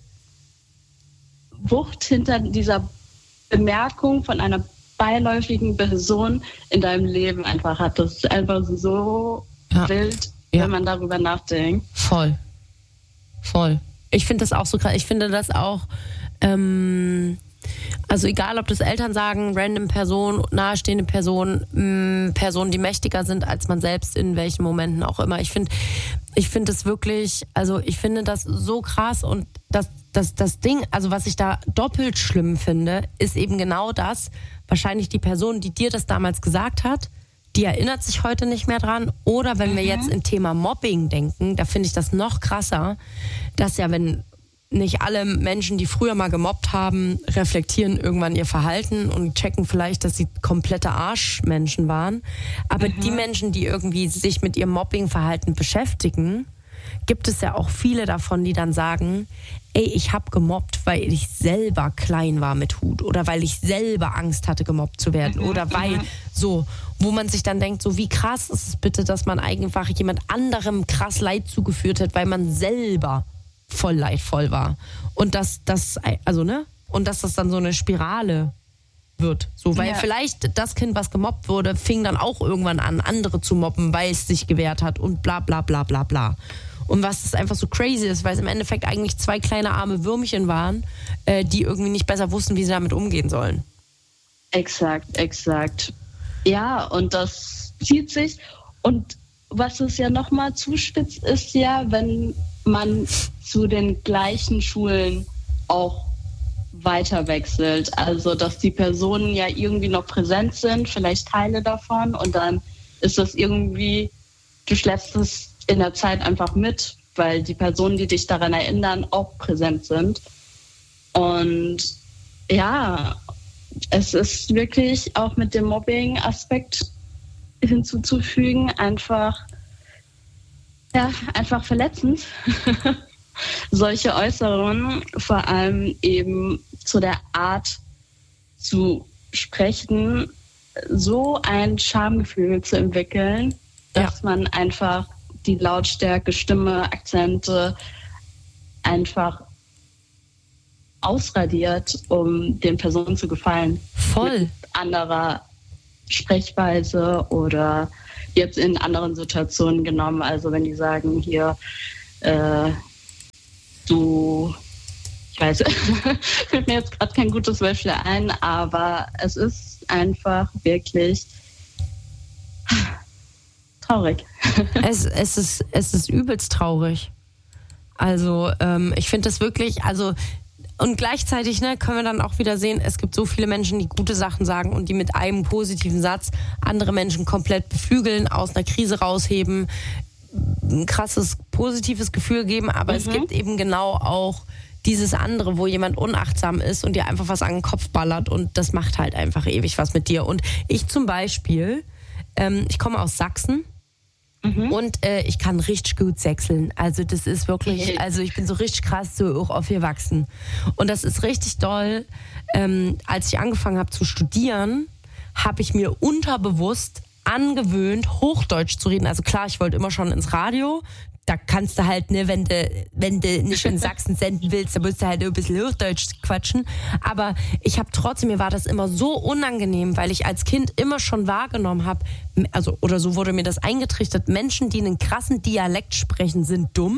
[SPEAKER 6] Wucht hinter dieser Bemerkung von einer beiläufigen Person in deinem Leben einfach hat. Das ist einfach so ja. wild. Ja. Wenn man darüber nachdenkt.
[SPEAKER 2] Voll. Voll. Ich finde das auch so krass. Ich finde das auch, ähm, also egal, ob das Eltern sagen, random Person, nahestehende Person, mh, Personen, die mächtiger sind als man selbst, in welchen Momenten auch immer. Ich finde, ich finde es wirklich, also ich finde das so krass und das, das, das Ding, also was ich da doppelt schlimm finde, ist eben genau das, wahrscheinlich die Person, die dir das damals gesagt hat, die erinnert sich heute nicht mehr dran. Oder wenn mhm. wir jetzt im Thema Mobbing denken, da finde ich das noch krasser, dass ja, wenn nicht alle Menschen, die früher mal gemobbt haben, reflektieren irgendwann ihr Verhalten und checken vielleicht, dass sie komplette Arschmenschen waren. Aber mhm. die Menschen, die irgendwie sich mit ihrem Mobbingverhalten beschäftigen, gibt es ja auch viele davon, die dann sagen, ey, ich habe gemobbt, weil ich selber klein war mit Hut oder weil ich selber Angst hatte, gemobbt zu werden mhm. oder weil so, wo man sich dann denkt, so wie krass ist es bitte, dass man einfach jemand anderem krass Leid zugeführt hat, weil man selber voll leidvoll war. Und dass das, also ne, und dass das dann so eine Spirale wird. So, weil
[SPEAKER 6] Ja.
[SPEAKER 2] vielleicht das Kind, was gemobbt wurde, fing dann auch irgendwann an, andere zu mobben, weil es sich gewehrt hat und bla bla bla bla bla. Und was das einfach so crazy ist, weil es im Endeffekt eigentlich zwei kleine arme Würmchen waren, äh, die irgendwie nicht besser wussten, wie sie damit umgehen sollen.
[SPEAKER 6] Exakt, exakt. Ja, und das zieht sich. Und was es ja nochmal zuspitzt, ist ja, wenn man zu den gleichen Schulen auch weiter wechselt. Also, dass die Personen ja irgendwie noch präsent sind, vielleicht Teile davon. Und dann ist das irgendwie, du schleppst es in der Zeit einfach mit, weil die Personen, die dich daran erinnern, auch präsent sind. Und ja, es ist wirklich auch mit dem Mobbing-Aspekt hinzuzufügen, einfach, ja, einfach verletzend. Solche Äußerungen, vor allem eben zu der Art zu sprechen, so ein Schamgefühl zu entwickeln, dass ja. man einfach die Lautstärke, Stimme, Akzente einfach ausradiert, um den Personen zu gefallen.
[SPEAKER 2] Voll.
[SPEAKER 6] Mit anderer Sprechweise oder jetzt in anderen Situationen genommen. Also wenn die sagen, hier, äh, du, ich weiß, fällt mir jetzt gerade kein gutes Beispiel ein, aber es ist einfach wirklich traurig.
[SPEAKER 2] Es, es, ist, es ist übelst traurig. Also ähm, ich finde das wirklich, also und gleichzeitig ne, können wir dann auch wieder sehen, es gibt so viele Menschen, die gute Sachen sagen und die mit einem positiven Satz andere Menschen komplett beflügeln, aus einer Krise rausheben, ein krasses positives Gefühl geben, aber mhm. es gibt eben genau auch dieses andere, wo jemand unachtsam ist und dir einfach was an den Kopf ballert und das macht halt einfach ewig was mit dir. Und ich zum Beispiel, ähm, ich komme aus Sachsen. Mhm. Und äh, ich kann richtig gut sechseln. Also das ist wirklich, also ich bin so richtig krass so auch aufgewachsen. Und das ist richtig doll. Ähm, als ich angefangen habe zu studieren, habe ich mir unterbewusst angewöhnt, Hochdeutsch zu reden. Also klar, ich wollte immer schon ins Radio. Da kannst du halt, ne, wenn du, wenn du nicht in Sachsen senden willst, dann musst du halt ein bisschen Hochdeutsch quatschen. Aber ich habe trotzdem, mir war das immer so unangenehm, weil ich als Kind immer schon wahrgenommen habe, also, oder so wurde mir das eingetrichtert, Menschen, die einen krassen Dialekt sprechen, sind dumm.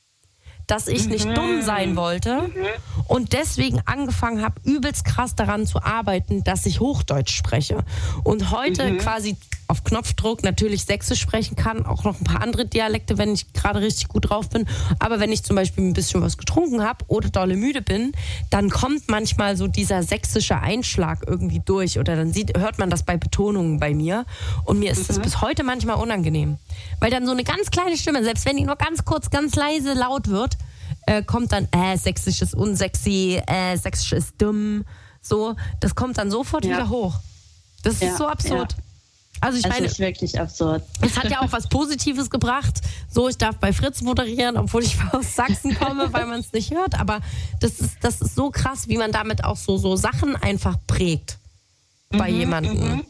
[SPEAKER 2] Dass ich nicht mhm. dumm sein wollte mhm. und deswegen angefangen habe, übelst krass daran zu arbeiten, dass ich Hochdeutsch spreche. Und heute mhm. quasi auf Knopfdruck natürlich Sächsisch sprechen kann, auch noch ein paar andere Dialekte, wenn ich gerade richtig gut drauf bin. Aber wenn ich zum Beispiel ein bisschen was getrunken habe oder dolle müde bin, dann kommt manchmal so dieser sächsische Einschlag irgendwie durch oder dann sieht, hört man das bei Betonungen bei mir. Und mir ist mhm. das bis heute manchmal unangenehm. Weil dann so eine ganz kleine Stimme, selbst wenn die nur ganz kurz, ganz leise laut wird, äh, kommt dann, äh, Sächsisch ist unsexy, äh, Sächsisch ist dumm. So, das kommt dann sofort ja. wieder hoch. Das ja. ist so absurd. Ja. Also ich
[SPEAKER 6] es
[SPEAKER 2] meine,
[SPEAKER 6] ist wirklich absurd.
[SPEAKER 2] Es hat ja auch was Positives gebracht. So, ich darf bei Fritz moderieren, obwohl ich aus Sachsen komme, weil man es nicht hört. Aber das ist, das ist so krass, wie man damit auch so, so Sachen einfach prägt bei mhm, jemandem.
[SPEAKER 6] Mhm.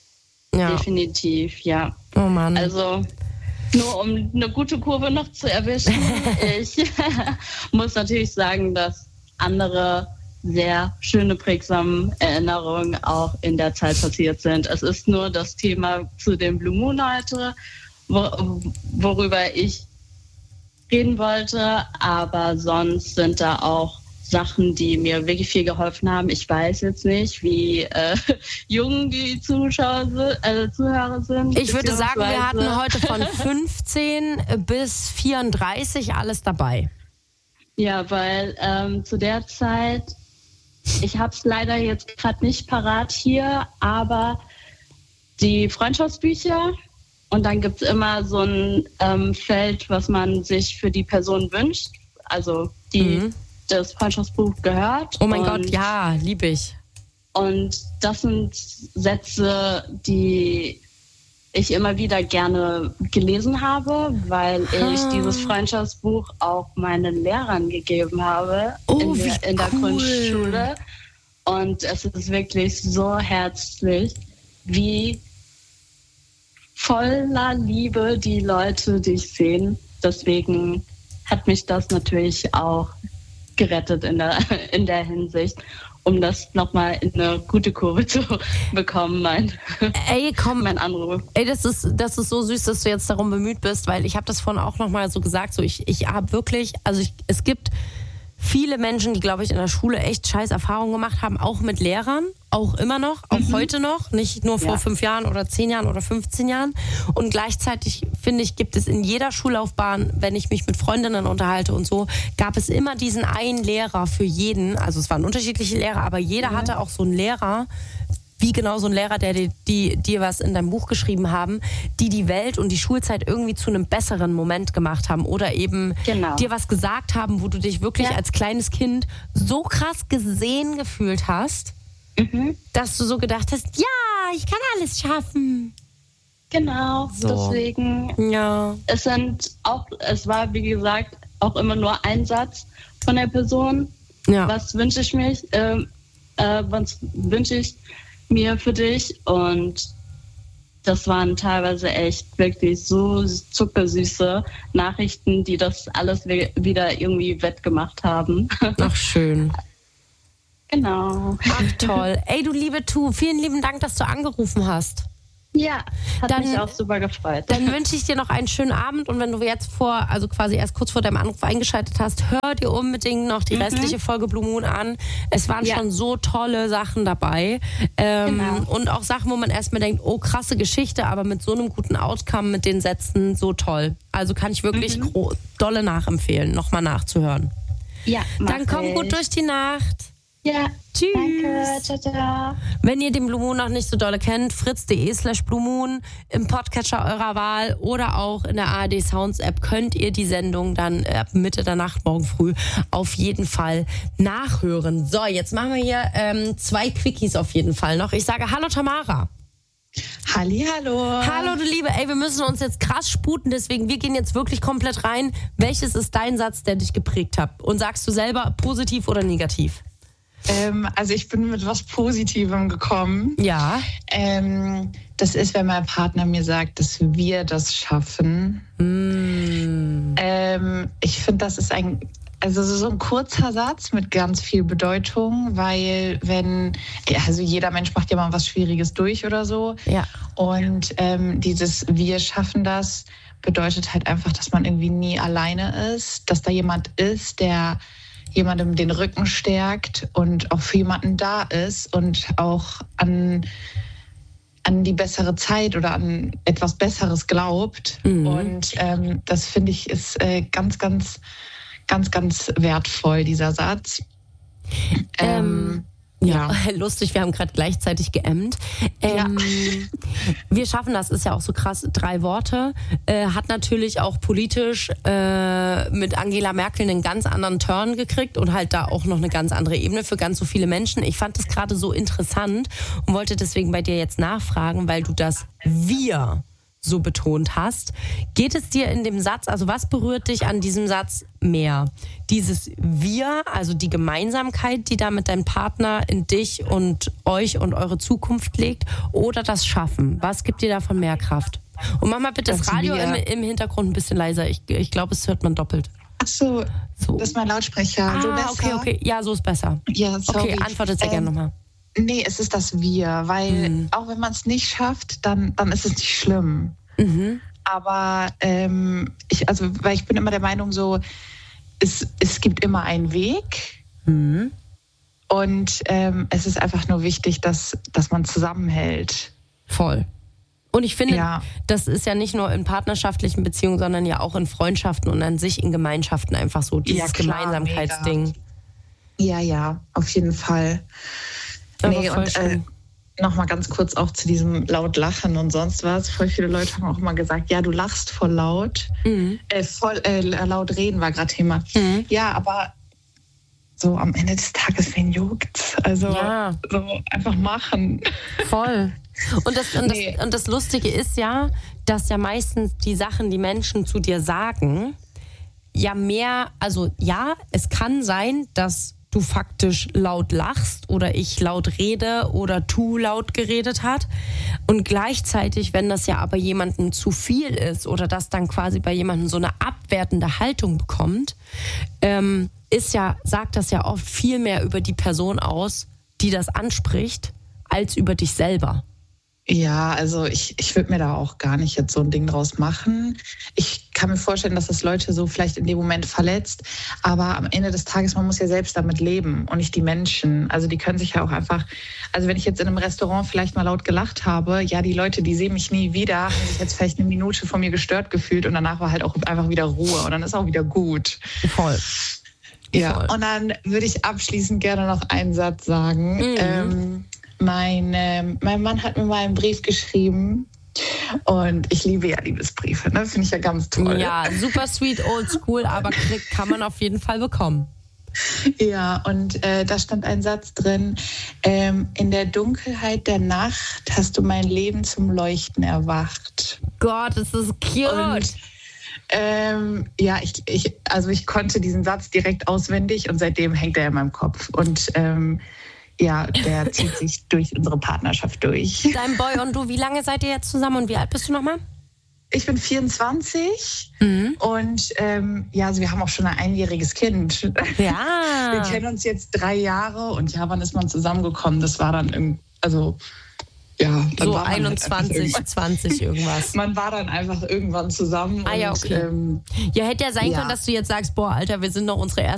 [SPEAKER 2] Ja.
[SPEAKER 6] Definitiv, ja.
[SPEAKER 2] Oh Mann.
[SPEAKER 6] Also nur um eine gute Kurve noch zu erwischen, ich muss natürlich sagen, dass andere sehr schöne, prägsame Erinnerungen auch in der Zeit passiert sind. Es ist nur das Thema zu dem Blue Moon heute, wo, worüber ich reden wollte, aber sonst sind da auch Sachen, die mir wirklich viel geholfen haben. Ich weiß jetzt nicht, wie äh, jung die Zuschauer, äh, Zuhörer sind.
[SPEAKER 2] Ich würde sagen, wir hatten heute von fünfzehn bis vierunddreißig alles dabei.
[SPEAKER 6] Ja, weil ähm, zu der Zeit, ich habe es leider jetzt gerade nicht parat hier, aber die Freundschaftsbücher und dann gibt es immer so ein ähm, Feld, was man sich für die Person wünscht, also die mhm. das Freundschaftsbuch gehört.
[SPEAKER 2] Oh mein und, Gott, ja, liebe ich.
[SPEAKER 6] Und das sind Sätze, die ich immer wieder gerne gelesen habe, weil ich ah. dieses Freundschaftsbuch auch meinen Lehrern gegeben habe
[SPEAKER 2] oh,
[SPEAKER 6] in der, in der
[SPEAKER 2] cool.
[SPEAKER 6] Grundschule. Und es ist wirklich so herzlich, wie voller Liebe die Leute dich sehen. Deswegen hat mich das natürlich auch gerettet in der, in der Hinsicht. um das nochmal in eine gute Kurve zu bekommen, mein,
[SPEAKER 2] ey, komm,
[SPEAKER 6] mein Anruf.
[SPEAKER 2] Ey, das ist, das ist so süß, dass du jetzt darum bemüht bist, weil ich habe das vorhin auch nochmal so gesagt, so ich, ich habe wirklich, also ich, es gibt viele Menschen, die, glaube ich, in der Schule echt scheiß Erfahrungen gemacht haben, auch mit Lehrern, auch immer noch, auch mhm. heute noch, nicht nur vor ja. fünf Jahren oder zehn Jahren oder fünfzehn Jahren. Und gleichzeitig, finde ich, gibt es in jeder Schullaufbahn, wenn ich mich mit Freundinnen unterhalte und so, gab es immer diesen einen Lehrer für jeden. Also es waren unterschiedliche Lehrer, aber jeder mhm. hatte auch so einen Lehrer, wie genau so ein Lehrer, der dir die, die was in deinem Buch geschrieben haben, die die Welt und die Schulzeit irgendwie zu einem besseren Moment gemacht haben oder eben
[SPEAKER 6] genau.
[SPEAKER 2] dir was gesagt haben, wo du dich wirklich ja. als kleines Kind so krass gesehen gefühlt hast, mhm. dass du so gedacht hast, ja, ich kann alles schaffen.
[SPEAKER 6] Genau, so. Deswegen.
[SPEAKER 2] Ja.
[SPEAKER 6] Es sind auch, es war wie gesagt auch immer nur ein Satz von der Person.
[SPEAKER 2] Ja.
[SPEAKER 6] Was wünsche ich mich? Ähm, äh, was wünsche ich mir für dich? Und das waren teilweise echt wirklich so zuckersüße Nachrichten, die das alles wieder irgendwie wettgemacht haben.
[SPEAKER 2] Ach, schön.
[SPEAKER 6] Genau.
[SPEAKER 2] Ach, toll. Ey, du liebe Tu, vielen lieben Dank, dass du angerufen hast.
[SPEAKER 6] Ja, hat
[SPEAKER 2] dann,
[SPEAKER 6] mich auch super gefreut.
[SPEAKER 2] Dann wünsche ich dir noch einen schönen Abend und wenn du jetzt vor, also quasi erst kurz vor deinem Anruf eingeschaltet hast, hör dir unbedingt noch die mhm. restliche Folge Blue Moon an. Es waren ja. schon so tolle Sachen dabei ähm, genau. und auch Sachen, wo man erstmal denkt, oh, krasse Geschichte, aber mit so einem guten Outcome, mit den Sätzen, so toll. Also kann ich wirklich mhm. gro- dolle nachempfehlen, nochmal nachzuhören.
[SPEAKER 6] Ja,
[SPEAKER 2] dann komm
[SPEAKER 6] ich.
[SPEAKER 2] gut durch die Nacht.
[SPEAKER 6] Ja,
[SPEAKER 2] tschüss.
[SPEAKER 6] Danke, ciao, ciao.
[SPEAKER 2] Wenn ihr den Blue Moon noch nicht so dolle kennt, fritz.de slash Blue Moon im Podcatcher eurer Wahl oder auch in der A R D Sounds App könnt ihr die Sendung dann ab Mitte der Nacht morgen früh auf jeden Fall nachhören. So, jetzt machen wir hier ähm, zwei Quickies auf jeden Fall noch. Ich sage Hallo Tamara.
[SPEAKER 7] Halli, hallo.
[SPEAKER 2] Hallo du Liebe, ey, wir müssen uns jetzt krass sputen, deswegen wir gehen jetzt wirklich komplett rein. Welches ist dein Satz, der dich geprägt hat? Und sagst du selber positiv oder negativ?
[SPEAKER 7] Ähm, also ich bin mit was Positivem gekommen.
[SPEAKER 2] Ja.
[SPEAKER 7] Ähm, das ist, wenn mein Partner mir sagt, dass wir das schaffen.
[SPEAKER 2] Mm.
[SPEAKER 7] Ähm, ich finde, das ist ein, also so ein kurzer Satz mit ganz viel Bedeutung, weil wenn, also jeder Mensch macht ja mal was Schwieriges durch oder so.
[SPEAKER 2] Ja.
[SPEAKER 7] Und ähm, dieses wir schaffen das bedeutet halt einfach, dass man irgendwie nie alleine ist, dass da jemand ist, der jemandem den Rücken stärkt und auch für jemanden da ist und auch an, an die bessere Zeit oder an etwas Besseres glaubt. Mhm. Und ähm, das finde ich ist äh, ganz, ganz, ganz, ganz wertvoll, dieser Satz.
[SPEAKER 2] Ähm, ja. ja, lustig, wir haben gerade gleichzeitig geämmt. Ähm, ja. Wir schaffen das, ist ja auch so krass, drei Worte. Äh, hat natürlich auch politisch äh, mit Angela Merkel einen ganz anderen Turn gekriegt und halt da auch noch eine ganz andere Ebene für ganz so viele Menschen. Ich fand das gerade so interessant und wollte deswegen bei dir jetzt nachfragen, weil du das Wir so betont hast. Geht es dir in dem Satz, also was berührt dich an diesem Satz mehr? Dieses Wir, also die Gemeinsamkeit, die da mit deinem Partner in dich und euch und eure Zukunft legt, oder das Schaffen? Was gibt dir davon mehr Kraft? Und mach mal bitte das, das Radio im, im Hintergrund ein bisschen leiser. Ich, ich glaube, es hört man doppelt.
[SPEAKER 7] Ach so, so. Das ist mein Lautsprecher.
[SPEAKER 2] Ah,
[SPEAKER 7] so besser?
[SPEAKER 2] okay, okay. Ja, so ist besser.
[SPEAKER 7] Ja, sorry.
[SPEAKER 2] Okay, antwortet sehr ähm, gerne nochmal.
[SPEAKER 7] Nee, es ist das Wir, weil mhm. auch wenn man es nicht schafft, dann, dann ist es nicht schlimm.
[SPEAKER 2] Mhm.
[SPEAKER 7] Aber ähm, ich, also, weil ich bin immer der Meinung so, es, es gibt immer einen Weg
[SPEAKER 2] mhm.
[SPEAKER 7] und ähm, es ist einfach nur wichtig, dass, dass man zusammenhält.
[SPEAKER 2] Voll. Und ich finde,
[SPEAKER 7] ja.
[SPEAKER 2] das ist ja nicht nur in partnerschaftlichen Beziehungen, sondern ja auch in Freundschaften und an sich in Gemeinschaften einfach so, dieses ja, klar, Gemeinsamkeitsding.
[SPEAKER 7] Mega. Ja, ja, auf jeden Fall.
[SPEAKER 2] Aber
[SPEAKER 7] nee, und äh, nochmal ganz kurz auch zu diesem laut Lachen und sonst was. Voll viele Leute haben auch mal gesagt, ja, du lachst voll laut.
[SPEAKER 2] Mhm.
[SPEAKER 7] Äh, voll äh, laut reden war gerade Thema.
[SPEAKER 2] Mhm.
[SPEAKER 7] Ja, aber so am Ende des Tages, wen juckt's? Also
[SPEAKER 2] ja.
[SPEAKER 7] so einfach machen.
[SPEAKER 2] Voll. Und das, und,
[SPEAKER 7] nee.
[SPEAKER 2] das, und das Lustige ist ja, dass ja meistens die Sachen, die Menschen zu dir sagen, ja mehr, also ja, es kann sein, dass du faktisch laut lachst oder ich laut rede oder Tu laut geredet hat. Und gleichzeitig, wenn das ja aber jemandem zu viel ist oder das dann quasi bei jemandem so eine abwertende Haltung bekommt, ähm, ist ja, sagt das ja oft viel mehr über die Person aus, die das anspricht, als über dich selber.
[SPEAKER 7] Ja, also ich, ich würde mir da auch gar nicht jetzt so ein Ding draus machen. Ich kann mir vorstellen, dass das Leute so vielleicht in dem Moment verletzt, aber am Ende des Tages, man muss ja selbst damit leben und nicht die Menschen. Also die können sich ja auch einfach, also wenn ich jetzt in einem Restaurant vielleicht mal laut gelacht habe, ja, die Leute, die sehen mich nie wieder, haben sich jetzt vielleicht eine Minute von mir gestört gefühlt und danach war halt auch einfach wieder Ruhe und dann ist auch wieder gut.
[SPEAKER 2] Voll.
[SPEAKER 7] Ja,
[SPEAKER 2] Voll.
[SPEAKER 7] und dann würde ich abschließend gerne noch einen Satz sagen.
[SPEAKER 2] Mhm.
[SPEAKER 7] Ähm, Mein, äh, mein Mann hat mir mal einen Brief geschrieben und ich liebe ja Liebesbriefe, ne? Finde ich ja ganz toll.
[SPEAKER 2] Ja, super sweet, old school, aber kann man auf jeden Fall bekommen.
[SPEAKER 7] Ja, und äh, da stand ein Satz drin, ähm, in der Dunkelheit der Nacht hast du mein Leben zum Leuchten erwacht.
[SPEAKER 2] Gott, das ist cute.
[SPEAKER 7] Und ähm, ja, ich, ich, also ich konnte diesen Satz direkt auswendig und seitdem hängt er in meinem Kopf und ähm, ja, der zieht sich durch unsere Partnerschaft durch.
[SPEAKER 2] Dein Boy und du, wie lange seid ihr jetzt zusammen und wie alt bist du nochmal?
[SPEAKER 7] Ich bin vierundzwanzig
[SPEAKER 2] mhm.
[SPEAKER 7] und ähm, ja, also wir haben auch schon ein einjähriges Kind.
[SPEAKER 2] Ja.
[SPEAKER 7] Wir kennen uns jetzt drei Jahre und ja, wann ist man zusammengekommen? Das war dann irgendwie, also ja. Dann
[SPEAKER 2] so
[SPEAKER 7] war man
[SPEAKER 2] einundzwanzig,
[SPEAKER 7] halt
[SPEAKER 2] zwanzig irgendwas.
[SPEAKER 7] Man war dann einfach irgendwann zusammen.
[SPEAKER 2] Ah ja,
[SPEAKER 7] und,
[SPEAKER 2] okay.
[SPEAKER 7] Ähm,
[SPEAKER 2] ja, hätte ja sein
[SPEAKER 7] ja.
[SPEAKER 2] können, dass du jetzt sagst, boah, Alter, wir sind noch unsere erste